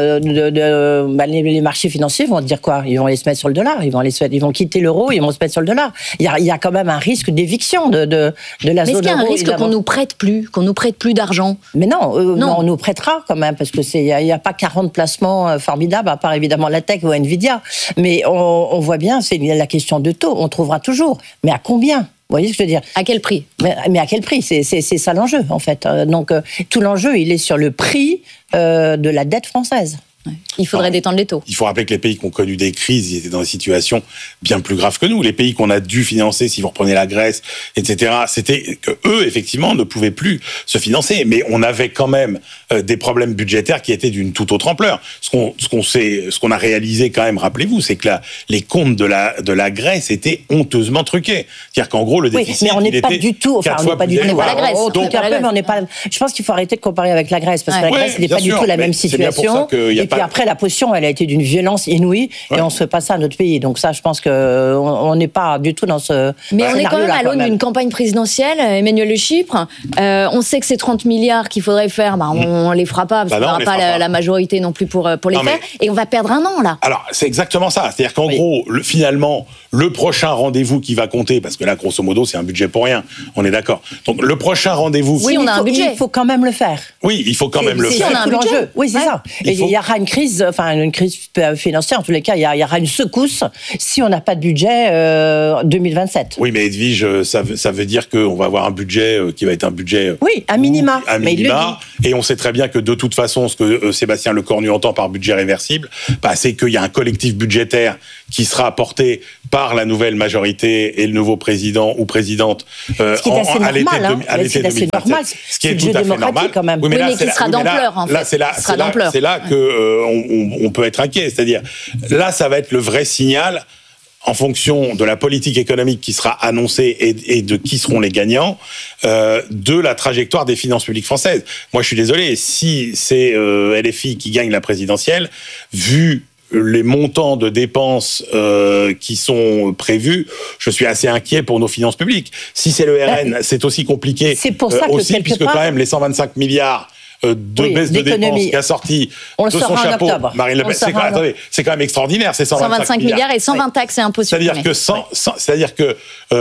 les marchés financiers vont dire quoi? Ils vont les se mettre sur le dollar, ils vont quitter l'euro, ils vont se mettre sur le dollar. Il y a quand même un risque d'éviction de la zone euro. Mais est-ce qu'il y a un risque qu'on nous prête plus d'argent? Mais non, on nous prêtera quand même, parce que il y a pas 40 placements formidables, à part évidemment la tech ou Nvidia. Mais on voit bien, c'est la question de taux, on trouvera toujours. Mais à combien? Vous voyez ce que je veux dire? À quel prix? Mais à quel prix? C'est ça l'enjeu, en fait. Donc, tout l'enjeu, il est sur le prix de la dette française. Il faudrait détendre les taux. Il faut rappeler que les pays qui ont connu des crises, ils étaient dans des situations bien plus graves que nous. Les pays qu'on a dû financer, si vous reprenez la Grèce, etc., c'était que eux, effectivement, ne pouvaient plus se financer. Mais on avait quand même des problèmes budgétaires qui étaient d'une toute autre ampleur. Ce qu'on a réalisé quand même, rappelez-vous, c'est que les comptes de la Grèce étaient honteusement truqués. C'est-à-dire qu'en gros, le déficit, mais on n'est pas du tout, on n'est pas la Grèce. Je pense qu'il faut arrêter de comparer avec la Grèce, parce que la Grèce n'est pas du tout la même situation. Et puis après, la position, elle a été d'une violence inouïe, et on se fait pas ça à notre pays. Donc ça, je pense qu'on n'est pas du tout dans ce. Mais on est quand même à l'aune d'une campagne présidentielle, Emmanuel Le Chypre. On sait que ces 30 milliards qu'il faudrait faire, on les fera pas, parce qu'on n'aura pas la majorité non plus pour les faire, et on va perdre un an là. Alors c'est exactement ça. C'est-à-dire qu'en gros, finalement, le prochain rendez-vous qui va compter, parce que là, grosso modo, c'est un budget pour rien. On est d'accord. Donc le prochain rendez-vous. Oui, on a un budget. Il faut quand même le faire. Oui, il faut quand même le faire. On a un budget. Oui, c'est ça. Il y aura une crise financière. En tous les cas, il y aura une secousse si on n'a pas de budget 2027. Oui, mais Edwige, ça veut dire qu'on va avoir un budget qui va être un budget... Oui, à minima. Et on sait très bien que de toute façon, ce que Sébastien Lecornu entend par budget réversible, c'est qu'il y a un collectif budgétaire qui sera apporté par la nouvelle majorité et le nouveau président ou présidente à l'été 2027. Ce qui est tout à fait normal. Quand même. Oui, mais qui sera d'ampleur, en fait. C'est là qu'on peut être inquiet. C'est-à-dire, là, ça va être le vrai signal en fonction de la politique économique qui sera annoncée et de qui seront les gagnants, de la trajectoire des finances publiques françaises. Moi, je suis désolé, si c'est LFI qui gagne la présidentielle, vu les montants de dépenses qui sont prévus, je suis assez inquiet pour nos finances publiques. Si c'est le RN, c'est aussi compliqué. C'est pour ça aussi, puisque quand même les 125 milliards baisse de dépenses qu'a sorti de son chapeau Marine Le Pen. C'est quand même extraordinaire, ces 125 milliards et 120 taxes et impôts supprimés. C'est-à-dire que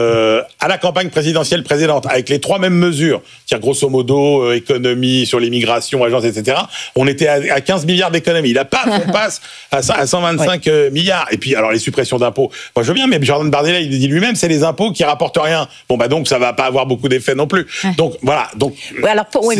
à la campagne présidentielle précédente, avec les 3 mêmes mesures, c'est-à-dire grosso modo économie sur l'immigration, agence, etc., on était à 15 milliards d'économies. Là, on passe à 125 milliards. Et puis, alors les suppressions d'impôts, moi je veux bien, mais Jordan Bardella, il dit lui-même, c'est les impôts qui rapportent rien. Bon, donc ça va pas avoir beaucoup d'effet non plus. Donc voilà. Pour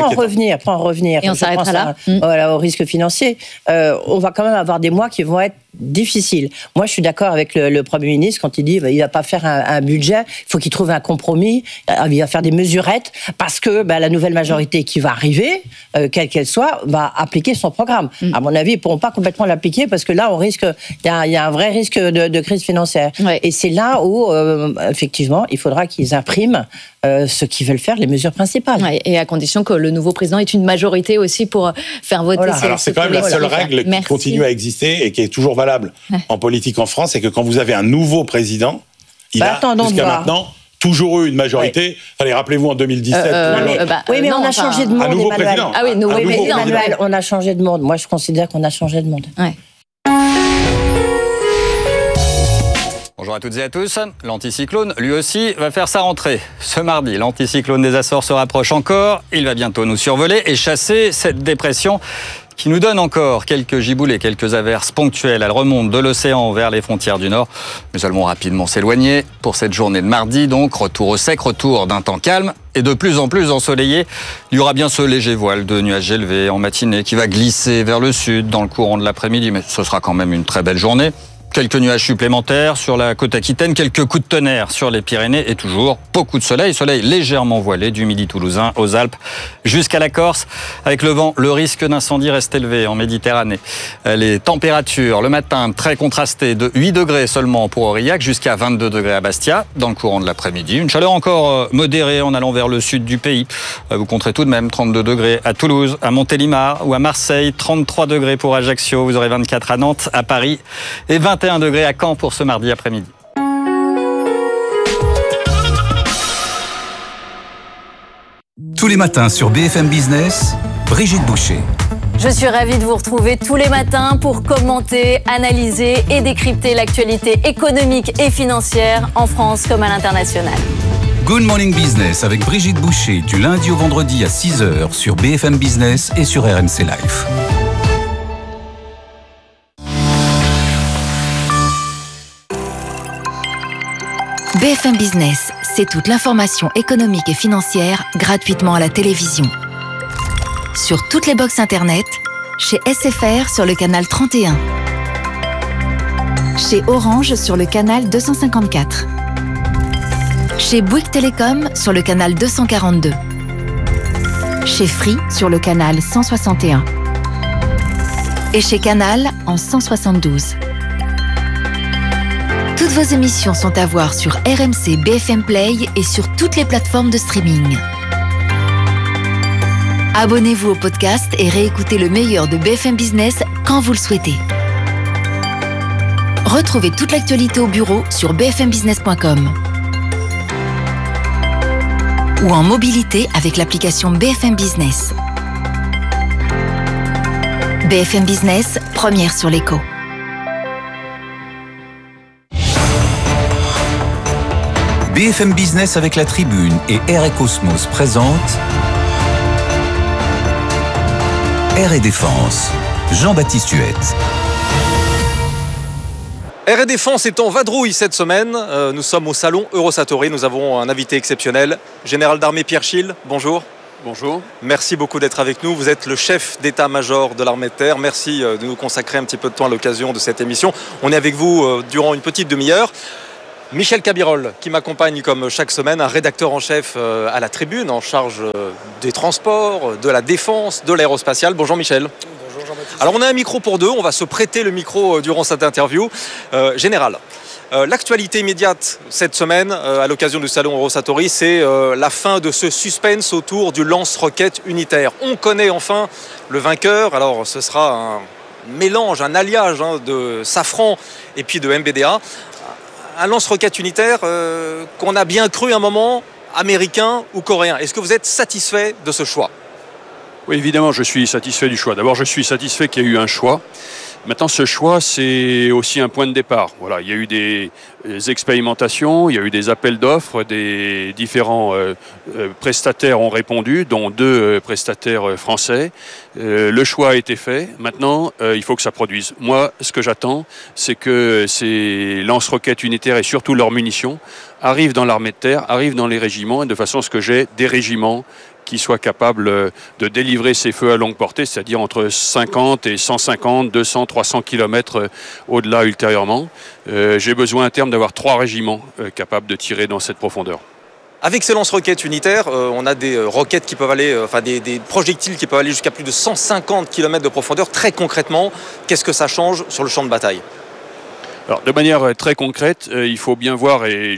en revenir, et on s'arrêtera là. Au risque financier, on va quand même avoir des mois qui vont être difficiles. Moi, je suis d'accord avec le Premier ministre quand il dit qu'il va pas faire un budget, il faut qu'il trouve un compromis, il va faire des mesurettes, parce que la nouvelle majorité qui va arriver, quelle qu'elle soit, va appliquer son programme. À mon avis, ils pourront pas complètement l'appliquer, parce que là, il y a un vrai risque de crise financière. Ouais. Et c'est là où, effectivement, il faudra qu'ils impriment ce qu'ils veulent faire, les mesures principales. Ouais, et à condition que le nouveau président ait une majorité aussi pour faire voter. Voilà. Alors c'est quand même la seule règle qui continue à exister et qui est toujours valable en politique en France, c'est que quand vous avez un nouveau président, il a jusqu'à maintenant toujours eu une majorité. Ouais. Allez, rappelez-vous en 2017. Mais on a changé de monde, un nouveau Emmanuel. président. Ah oui, nouveau président. Emmanuel, on a changé de monde. Moi, je considère qu'on a changé de monde. Ouais. Bonjour à toutes et à tous. L'anticyclone, lui aussi, va faire sa rentrée. Ce mardi, l'anticyclone des Açores se rapproche encore. Il va bientôt nous survoler et chasser cette dépression qui nous donne encore quelques giboulées, quelques averses ponctuelles. Elle remonte de l'océan vers les frontières du Nord. Mais elles vont rapidement s'éloigner. Pour cette journée de mardi, donc, retour au sec, retour d'un temps calme et de plus en plus ensoleillé. Il y aura bien ce léger voile de nuages élevés en matinée qui va glisser vers le sud dans le courant de l'après-midi. Mais ce sera quand même une très belle journée. Quelques nuages supplémentaires sur la côte aquitaine, quelques coups de tonnerre sur les Pyrénées et toujours beaucoup de soleil légèrement voilé du Midi toulousain aux Alpes jusqu'à la Corse. Avec le vent, le risque d'incendie reste élevé en Méditerranée. Les températures, le matin, très contrastées, de 8 degrés seulement pour Aurillac jusqu'à 22 degrés à Bastia dans le courant de l'après-midi. Une chaleur encore modérée en allant vers le sud du pays. Vous compterez tout de même 32 degrés à Toulouse, à Montélimar ou à Marseille, 33 degrés pour Ajaccio, vous aurez 24 à Nantes, à Paris et 21 degrés à Caen pour ce mardi après-midi. Tous les matins sur BFM Business, Brigitte Boucher. Je suis ravie de vous retrouver tous les matins pour commenter, analyser et décrypter l'actualité économique et financière en France comme à l'international. Good Morning Business avec Brigitte Boucher du lundi au vendredi à 6h sur BFM Business et sur RMC Live. BFM Business, c'est toute l'information économique et financière gratuitement à la télévision. Sur toutes les box internet, chez SFR sur le canal 31, chez Orange sur le canal 254, chez Bouygues Télécom sur le canal 242, chez Free sur le canal 161 et chez Canal en 172. Toutes vos émissions sont à voir sur RMC BFM Play et sur toutes les plateformes de streaming. Abonnez-vous au podcast et réécoutez le meilleur de BFM Business quand vous le souhaitez. Retrouvez toute l'actualité au bureau sur bfmbusiness.com ou en mobilité avec l'application BFM Business. BFM Business, première sur l'écho. BFM Business avec la Tribune et Air et Cosmos présente Air et Défense, Jean-Baptiste Huette. Air et Défense est en vadrouille cette semaine. Nous sommes au salon Eurosatory. Nous avons un invité exceptionnel, Général d'armée Pierre Schill. Bonjour. Bonjour. Merci beaucoup d'être avec nous. Vous êtes le chef d'état-major de l'armée de terre. Merci de nous consacrer un petit peu de temps à l'occasion de cette émission. On est avec vous durant une petite demi-heure. Michel Cabirol, qui m'accompagne comme chaque semaine, un rédacteur en chef à la Tribune, en charge des transports, de la défense, de l'aérospatiale. Bonjour Michel. Bonjour Jean-Baptiste. Alors on a un micro pour deux, on va se prêter le micro durant cette interview. Général, l'actualité immédiate cette semaine, à l'occasion du salon Eurosatory, c'est la fin de ce suspense autour du lance-roquette unitaire. On connaît enfin le vainqueur, alors ce sera un mélange, un alliage de Safran et puis de MBDA. Un lance-roquette unitaire qu'on a bien cru un moment américain ou coréen. Est-ce que vous êtes satisfait de ce choix ? Oui, évidemment, je suis satisfait du choix. D'abord, je suis satisfait qu'il y ait eu un choix. Maintenant, ce choix, c'est aussi un point de départ. Voilà, il y a eu des expérimentations, il y a eu des appels d'offres, des différents prestataires ont répondu, dont 2 prestataires français. Le choix a été fait. Maintenant, il faut que ça produise. Moi, ce que j'attends, c'est que ces lance-roquettes unitaires et surtout leurs munitions arrivent dans l'armée de terre, arrivent dans les régiments, et de façon à ce que j'ai des régiments qui soient capables de délivrer ces feux à longue portée, c'est-à-dire entre 50 et 150, 200, 300 km au-delà ultérieurement. J'ai besoin à terme d'avoir 3 régiments capables de tirer dans cette profondeur. Avec ces lance-roquettes unitaires, on a des roquettes qui peuvent aller, des projectiles qui peuvent aller jusqu'à plus de 150 km de profondeur. Très concrètement, qu'est-ce que ça change sur le champ de bataille ? Alors, de manière très concrète, il faut bien voir, et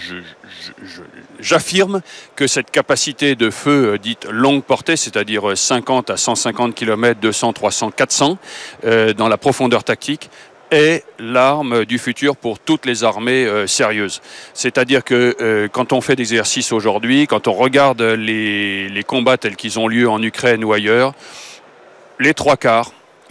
j'affirme que cette capacité de feu dite longue portée, c'est-à-dire 50 à 150 km, 200, 300, 400, dans la profondeur tactique, est l'arme du futur pour toutes les armées sérieuses. C'est-à-dire que quand on fait des exercices aujourd'hui, quand on regarde les combats tels qu'ils ont lieu en Ukraine ou ailleurs, les trois quarts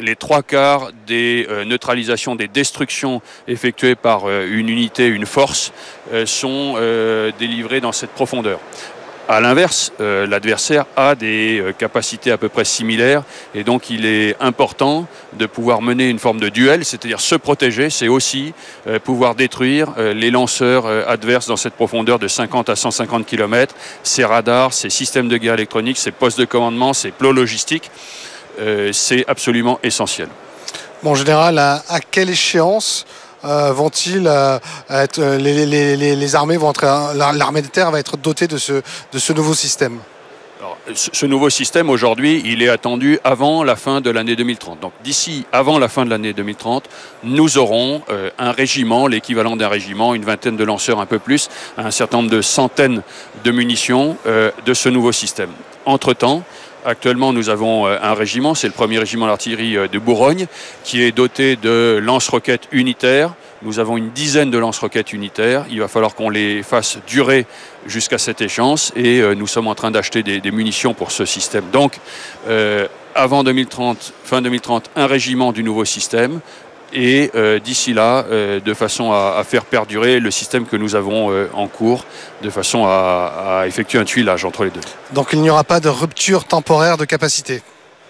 des neutralisations, des destructions effectuées par une unité, une force, sont délivrées dans cette profondeur. À l'inverse, l'adversaire a des capacités à peu près similaires et donc il est important de pouvoir mener une forme de duel, c'est-à-dire se protéger, c'est aussi pouvoir détruire les lanceurs adverses dans cette profondeur de 50 à 150 km, ces radars, ces systèmes de guerre électronique, ces postes de commandement, ces plots logistiques. C'est absolument essentiel. Bon, en général, à quelle échéance vont-ils être les armées vont être, l'armée de terre va être dotée de ce nouveau système? Alors, ce nouveau système aujourd'hui, il est attendu avant la fin de l'année 2030. Donc d'ici avant la fin de l'année 2030, nous aurons un régiment, l'équivalent d'un régiment, une vingtaine de lanceurs, un peu plus, un certain nombre de centaines de munitions de ce nouveau système. Entre-temps, actuellement, nous avons un régiment, c'est le premier régiment d'artillerie de Bourgogne, qui est doté de lance-roquettes unitaires. Nous avons une dizaine de lance-roquettes unitaires. Il va falloir qu'on les fasse durer jusqu'à cette échéance et nous sommes en train d'acheter des munitions pour ce système. Donc, avant 2030, fin 2030, un régiment du nouveau système. Et d'ici là, de façon à faire perdurer le système que nous avons en cours, de façon à effectuer un tuilage entre les deux. Donc il n'y aura pas de rupture temporaire de capacité?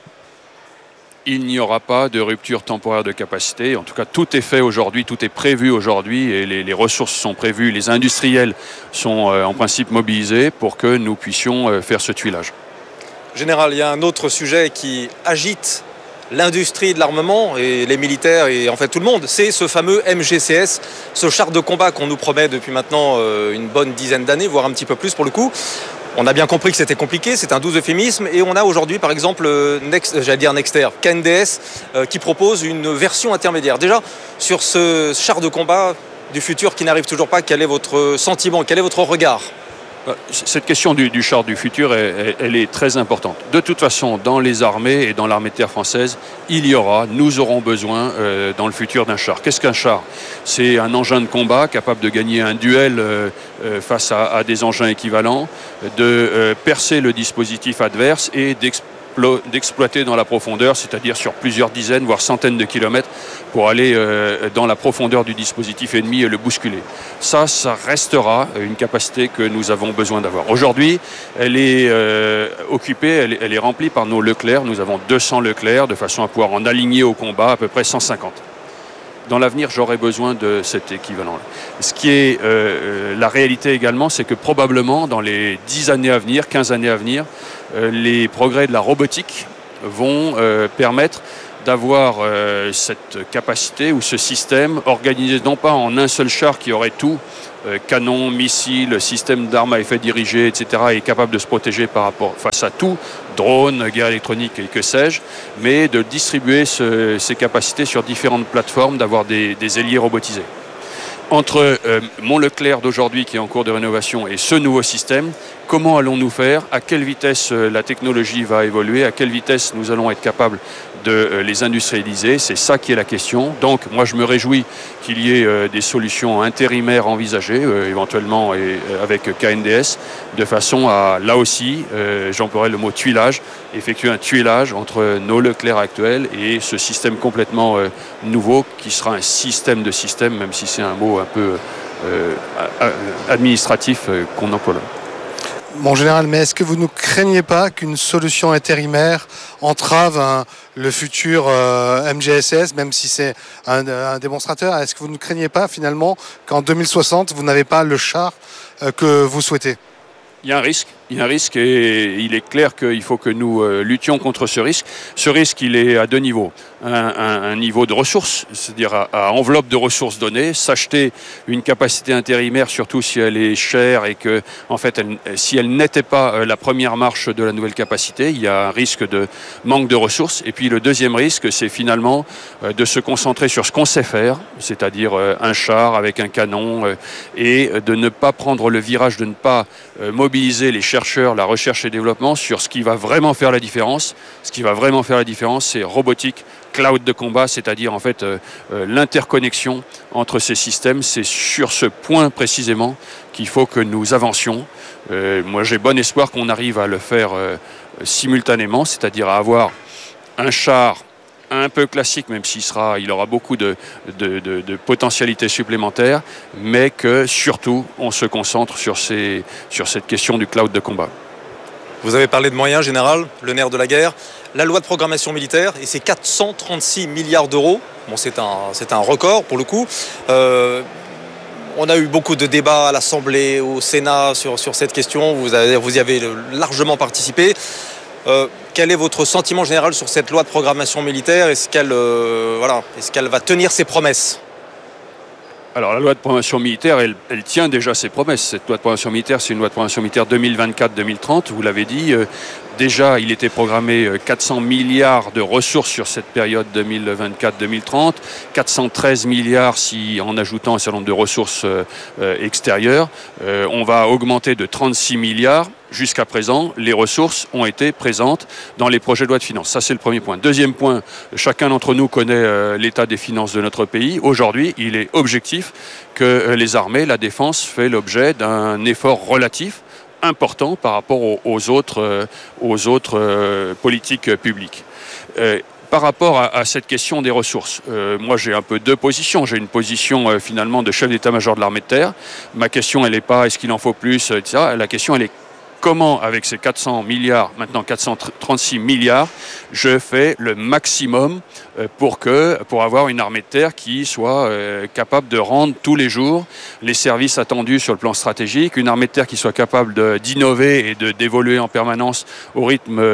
Il n'y aura pas de rupture temporaire de capacité. En tout cas, tout est fait aujourd'hui, tout est prévu aujourd'hui et les ressources sont prévues. Les industriels sont en principe mobilisés pour que nous puissions faire ce tuilage. Général, il y a un autre sujet qui agite l'industrie de l'armement et les militaires et en fait tout le monde, c'est ce fameux MGCS, ce char de combat qu'on nous promet depuis maintenant une bonne dizaine d'années, voire un petit peu plus pour le coup. On a bien compris que c'était compliqué, c'est un doux euphémisme et on a aujourd'hui par exemple Nexter, KNDS, qui propose une version intermédiaire. Déjà, sur ce char de combat du futur qui n'arrive toujours pas, quel est votre sentiment, quel est votre regard ? Cette question du char du futur, elle est très importante. De toute façon, dans les armées et dans l'armée de terre française, nous aurons besoin dans le futur d'un char. Qu'est-ce qu'un char ? C'est un engin de combat capable de gagner un duel face à des engins équivalents, de percer le dispositif adverse et d'exploiter dans la profondeur, c'est-à-dire sur plusieurs dizaines, voire centaines de kilomètres, pour aller dans la profondeur du dispositif ennemi et le bousculer. Ça restera une capacité que nous avons besoin d'avoir. Aujourd'hui, elle est occupée, elle est remplie par nos Leclerc. Nous avons 200 Leclerc, de façon à pouvoir en aligner au combat à peu près 150. Dans l'avenir, j'aurai besoin de cet équivalent. Ce qui est la réalité également, c'est que probablement dans les 10 années à venir, 15 années à venir, les progrès de la robotique vont permettre d'avoir cette capacité ou ce système organisé non pas en un seul char qui aurait tout, canon, missiles, système d'armes à effet dirigé, etc., et capable de se protéger face à tout, drone, guerre électronique et que sais-je, mais de distribuer ces capacités sur différentes plateformes, d'avoir des ailiers robotisés. Entre mon Leclerc d'aujourd'hui qui est en cours de rénovation et ce nouveau système, comment allons-nous faire? À quelle vitesse la technologie va évoluer? À quelle vitesse nous allons être capables de les industrialiser? C'est ça qui est la question. Donc moi je me réjouis qu'il y ait des solutions intérimaires envisagées, éventuellement avec KNDS, de façon à, là aussi, j'emploierai le mot tuilage, effectuer un tuilage entre nos Leclerc actuels et ce système complètement nouveau qui sera un système de système, même si c'est un mot un peu administratif qu'on emploie là. Mon général, mais est-ce que vous ne craignez pas qu'une solution intérimaire entrave le futur MGSS, même si c'est un démonstrateur? Est-ce que vous ne craignez pas finalement qu'en 2060, vous n'avez pas le char que vous souhaitez? Il y a un risque et il est clair qu'il faut que nous luttions contre ce risque. Ce risque, il est à deux niveaux. Un niveau de ressources, c'est-à-dire à enveloppe de ressources données, s'acheter une capacité intérimaire, surtout si elle est chère et que, en fait, si elle n'était pas la première marche de la nouvelle capacité, il y a un risque de manque de ressources. Et puis le deuxième risque, c'est finalement de se concentrer sur ce qu'on sait faire, c'est-à-dire un char avec un canon, et de ne pas prendre le virage, de ne pas mobiliser les chercheurs, la recherche et développement sur ce qui va vraiment faire la différence. Ce qui va vraiment faire la différence, c'est robotique, cloud de combat, c'est-à-dire en fait l'interconnexion entre ces systèmes. C'est sur ce point précisément qu'il faut que nous avancions. Moi j'ai bon espoir qu'on arrive à le faire simultanément, c'est-à-dire à avoir un char un peu classique, même il aura beaucoup de potentialités supplémentaires, mais que surtout on se concentre sur cette question du cloud de combat. Vous avez parlé de moyens, général, le nerf de la guerre. La loi de programmation militaire et ses 436 milliards d'euros. Bon, c'est un record pour le coup. On a eu beaucoup de débats à l'Assemblée, au Sénat sur cette question. Vous y avez largement participé. Quel est votre sentiment général sur cette loi de programmation militaire? Est-ce qu'elle va tenir ses promesses? Alors la loi de programmation militaire, elle tient déjà ses promesses. Cette loi de programmation militaire, c'est une loi de programmation militaire 2024-2030, vous l'avez dit. Déjà, il était programmé 400 milliards de ressources sur cette période 2024-2030, 413 milliards en ajoutant un certain nombre de ressources extérieures. On va augmenter de 36 milliards. Jusqu'à présent, les ressources ont été présentes dans les projets de loi de finances. Ça, c'est le premier point. Deuxième point, chacun d'entre nous connaît l'état des finances de notre pays. Aujourd'hui, il est objectif que les armées, la défense, fait l'objet d'un effort relatif important par rapport aux autres politiques publiques. Par rapport à cette question des ressources, moi j'ai un peu deux positions. J'ai une position finalement de chef d'état-major de l'armée de terre. Ma question, elle n'est pas est-ce qu'il en faut plus, etc. La question, elle est comment, avec ces 400 milliards, maintenant 436 milliards, je fais le maximum pour avoir une armée de terre qui soit capable de rendre tous les jours les services attendus sur le plan stratégique, une armée de terre qui soit capable d'innover et d'évoluer en permanence au rythme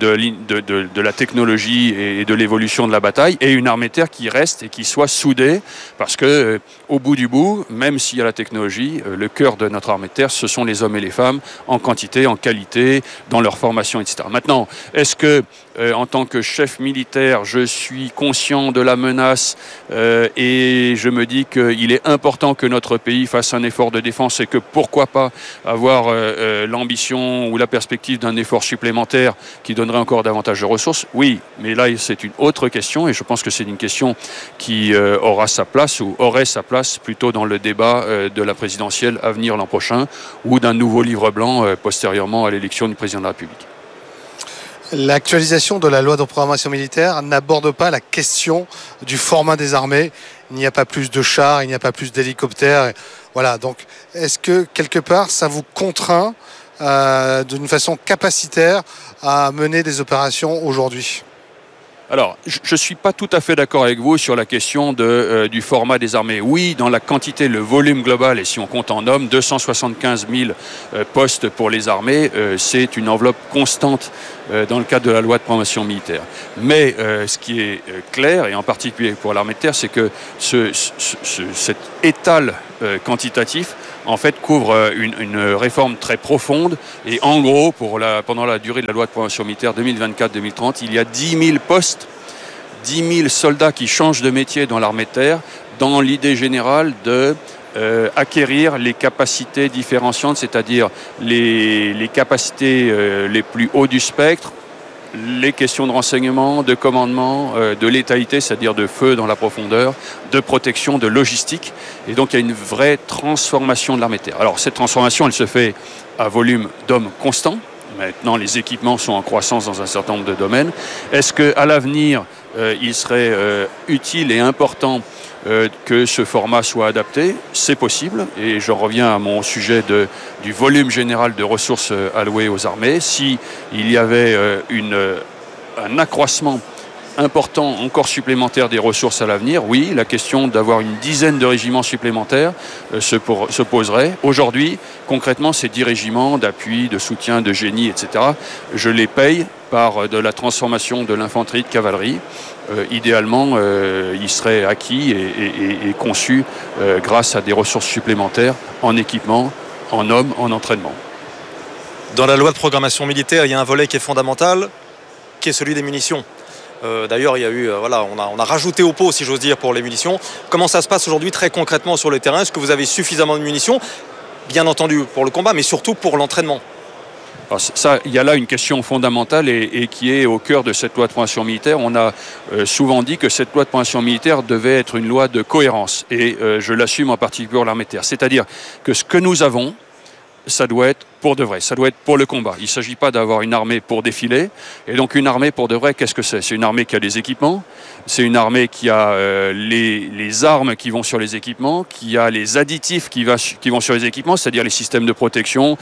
de la technologie et de l'évolution de la bataille, et une armée de terre qui reste et qui soit soudée, parce que au bout du bout, même s'il y a la technologie, le cœur de notre armée de terre, ce sont les hommes et les femmes en quantité, en qualité, dans leur formation, etc. Maintenant, est-ce que, en tant que chef militaire, je suis conscient de la menace et je me dis qu'il est important que notre pays fasse un effort de défense et que pourquoi pas avoir l'ambition ou la perspective d'un effort supplémentaire qui donnerait encore davantage de ressources? Oui, mais là, c'est une autre question et je pense que c'est une question qui aura sa place ou aurait sa place plutôt dans le débat de la présidentielle à venir l'an prochain ou d'un nouveau livre blanc postérieurement à l'élection du président de la République. L'actualisation de la loi de programmation militaire n'aborde pas la question du format des armées. Il n'y a pas plus de chars, il n'y a pas plus d'hélicoptères. Voilà. Donc, est-ce que quelque part, ça vous contraint d'une façon capacitaire à mener des opérations aujourd'hui ? Alors, je ne suis pas tout à fait d'accord avec vous sur la question du format des armées. Oui, dans la quantité, le volume global, et si on compte en hommes, 275 000 postes pour les armées, c'est une enveloppe constante dans le cadre de la loi de programmation militaire. Mais ce qui est clair, et en particulier pour l'armée de terre, c'est que cet étal quantitatif en fait couvre une réforme très profonde, et en gros pendant la durée de la loi de programmation militaire 2024-2030, il y a 10 000 postes, 10 000 soldats qui changent de métier dans l'armée de terre, dans l'idée générale de acquérir les capacités différenciantes, c'est-à-dire les capacités les plus hauts du spectre, les questions de renseignement, de commandement, de létalité, c'est-à-dire de feu dans la profondeur, de protection, de logistique. Et donc il y a une vraie transformation de l'armée de terre. Alors cette transformation, elle se fait à volume d'hommes constant. Maintenant, les équipements sont en croissance dans un certain nombre de domaines. Est-ce qu'à l'avenir, il serait utile et important que ce format soit adapté? C'est possible, et je reviens à mon sujet du volume général de ressources allouées aux armées. Si il y avait un accroissement important, encore supplémentaire des ressources à l'avenir, oui, la question d'avoir une dizaine de régiments supplémentaires se poserait. Aujourd'hui, concrètement, ces 10 régiments d'appui, de soutien, de génie, etc., je les paye par de la transformation de l'infanterie de cavalerie. Idéalement, il serait acquis et conçu grâce à des ressources supplémentaires en équipement, en hommes, en entraînement. Dans la loi de programmation militaire, il y a un volet qui est fondamental, qui est celui des munitions. D'ailleurs, il y a eu, on a rajouté au pot, si j'ose dire, pour les munitions. Comment ça se passe aujourd'hui très concrètement sur le terrain? Est-ce que vous avez suffisamment de munitions? Bien entendu pour le combat, mais surtout pour l'entraînement. Alors ça, il y a là une question fondamentale et qui est au cœur de cette loi de programmation militaire. On a souvent dit que cette loi de programmation militaire devait être une loi de cohérence, et je l'assume en particulier pour l'armée de terre. C'est-à-dire que ce que nous avons, ça doit être pour de vrai, ça doit être pour le combat. Il ne s'agit pas d'avoir une armée pour défiler. Et donc une armée pour de vrai, qu'est-ce que c'est? C'est une armée qui a des équipements, c'est une armée qui a les armes qui vont sur les équipements, qui a les additifs qui vont sur les équipements, c'est-à-dire les systèmes de protection,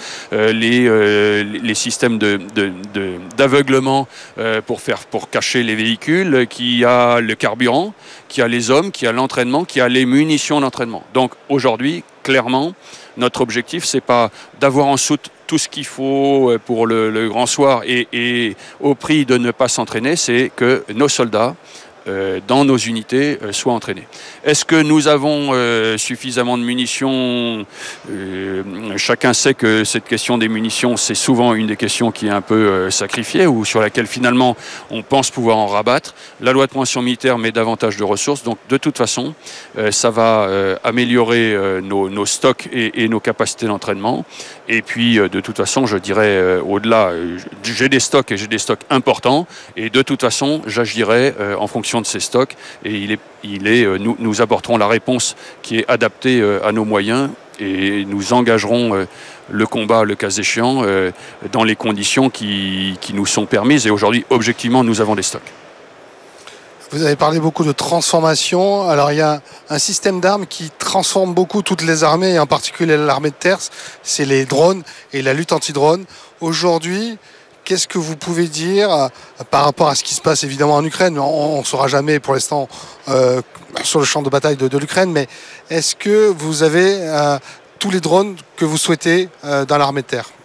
les systèmes d'aveuglement pour cacher les véhicules, qui a le carburant, qui a les hommes, qui a l'entraînement, qui a les munitions d'entraînement. Donc aujourd'hui, clairement, notre objectif, c'est pas d'avoir en soute tout ce qu'il faut pour le grand soir et au prix de ne pas s'entraîner, c'est que nos soldats, dans nos unités, soient entraînés. Est-ce que nous avons suffisamment de munitions? Chacun sait que cette question des munitions, c'est souvent une des questions qui est un peu sacrifiée ou sur laquelle finalement on pense pouvoir en rabattre. La loi de programmation militaire met davantage de ressources, donc de toute façon, ça va améliorer nos stocks et nos capacités d'entraînement. Et puis, de toute façon, je dirais au-delà, j'ai des stocks et j'ai des stocks importants, et de toute façon, j'agirai en fonction de ces stocks, et nous apporterons la réponse qui est adaptée à nos moyens, et nous engagerons le combat, le cas échéant, dans les conditions qui nous sont permises. Et aujourd'hui, objectivement, nous avons des stocks. Vous avez parlé beaucoup de transformation. Alors il y a un système d'armes qui transforme beaucoup toutes les armées, et en particulier l'armée de terre, c'est les drones et la lutte anti-drone. Aujourd'hui, qu'est-ce que vous pouvez dire par rapport à ce qui se passe évidemment en Ukraine? On ne saura jamais pour l'instant sur le champ de bataille de l'Ukraine, mais est-ce que vous avez tous les drones que vous souhaitez dans l'armée de terre?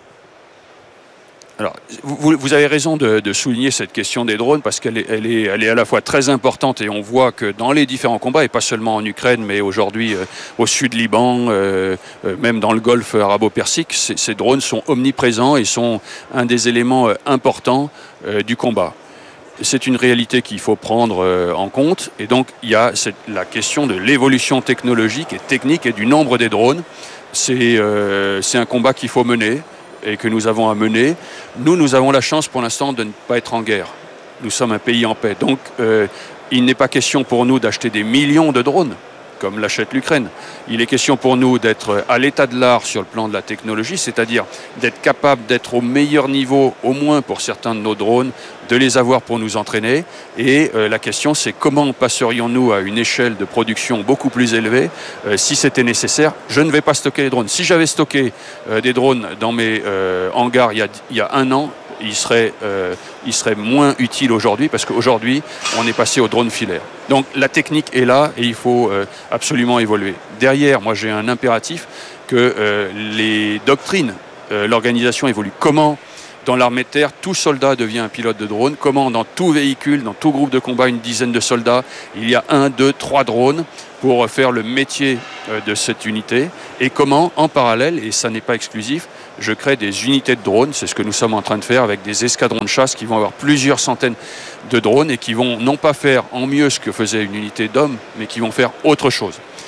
Alors, vous avez raison de souligner cette question des drones, parce qu'elle est à la fois très importante, et on voit que dans les différents combats, et pas seulement en Ukraine, mais aujourd'hui au sud Liban, même dans le Golfe arabo-persique, ces drones sont omniprésents et sont un des éléments importants du combat. C'est une réalité qu'il faut prendre en compte, et donc il y a la question de l'évolution technologique et technique et du nombre des drones. C'est un combat qu'il faut mener et que nous avons à mener. Nous avons la chance pour l'instant de ne pas être en guerre. Nous sommes un pays en paix. Donc, il n'est pas question pour nous d'acheter des millions de drones. comme l'achète l'Ukraine. Il est question pour nous d'être à l'état de l'art sur le plan de la technologie, c'est-à-dire d'être capable d'être au meilleur niveau, au moins pour certains de nos drones, de les avoir pour nous entraîner. Et la question, c'est comment passerions-nous à une échelle de production beaucoup plus élevée si c'était nécessaire. Je ne vais pas stocker les drones. Si j'avais stocké des drones dans mes hangars il y a un an, il serait moins utile aujourd'hui parce qu'aujourd'hui, on est passé au drone filaire. Donc la technique est là et il faut absolument évoluer. Derrière, moi j'ai un impératif que les doctrines, l'organisation évolue. Comment dans l'armée de terre, tout soldat devient un pilote de drone. Comment dans tout véhicule, dans tout groupe de combat, une dizaine de soldats, il y a 1, 2, 3 drones pour faire le métier de cette unité. Et comment, en parallèle, et ça n'est pas exclusif, je crée des unités de drones. C'est ce que nous sommes en train de faire avec des escadrons de chasse qui vont avoir plusieurs centaines de drones et qui vont non pas faire en mieux ce que faisait une unité d'hommes, mais qui vont faire autre chose.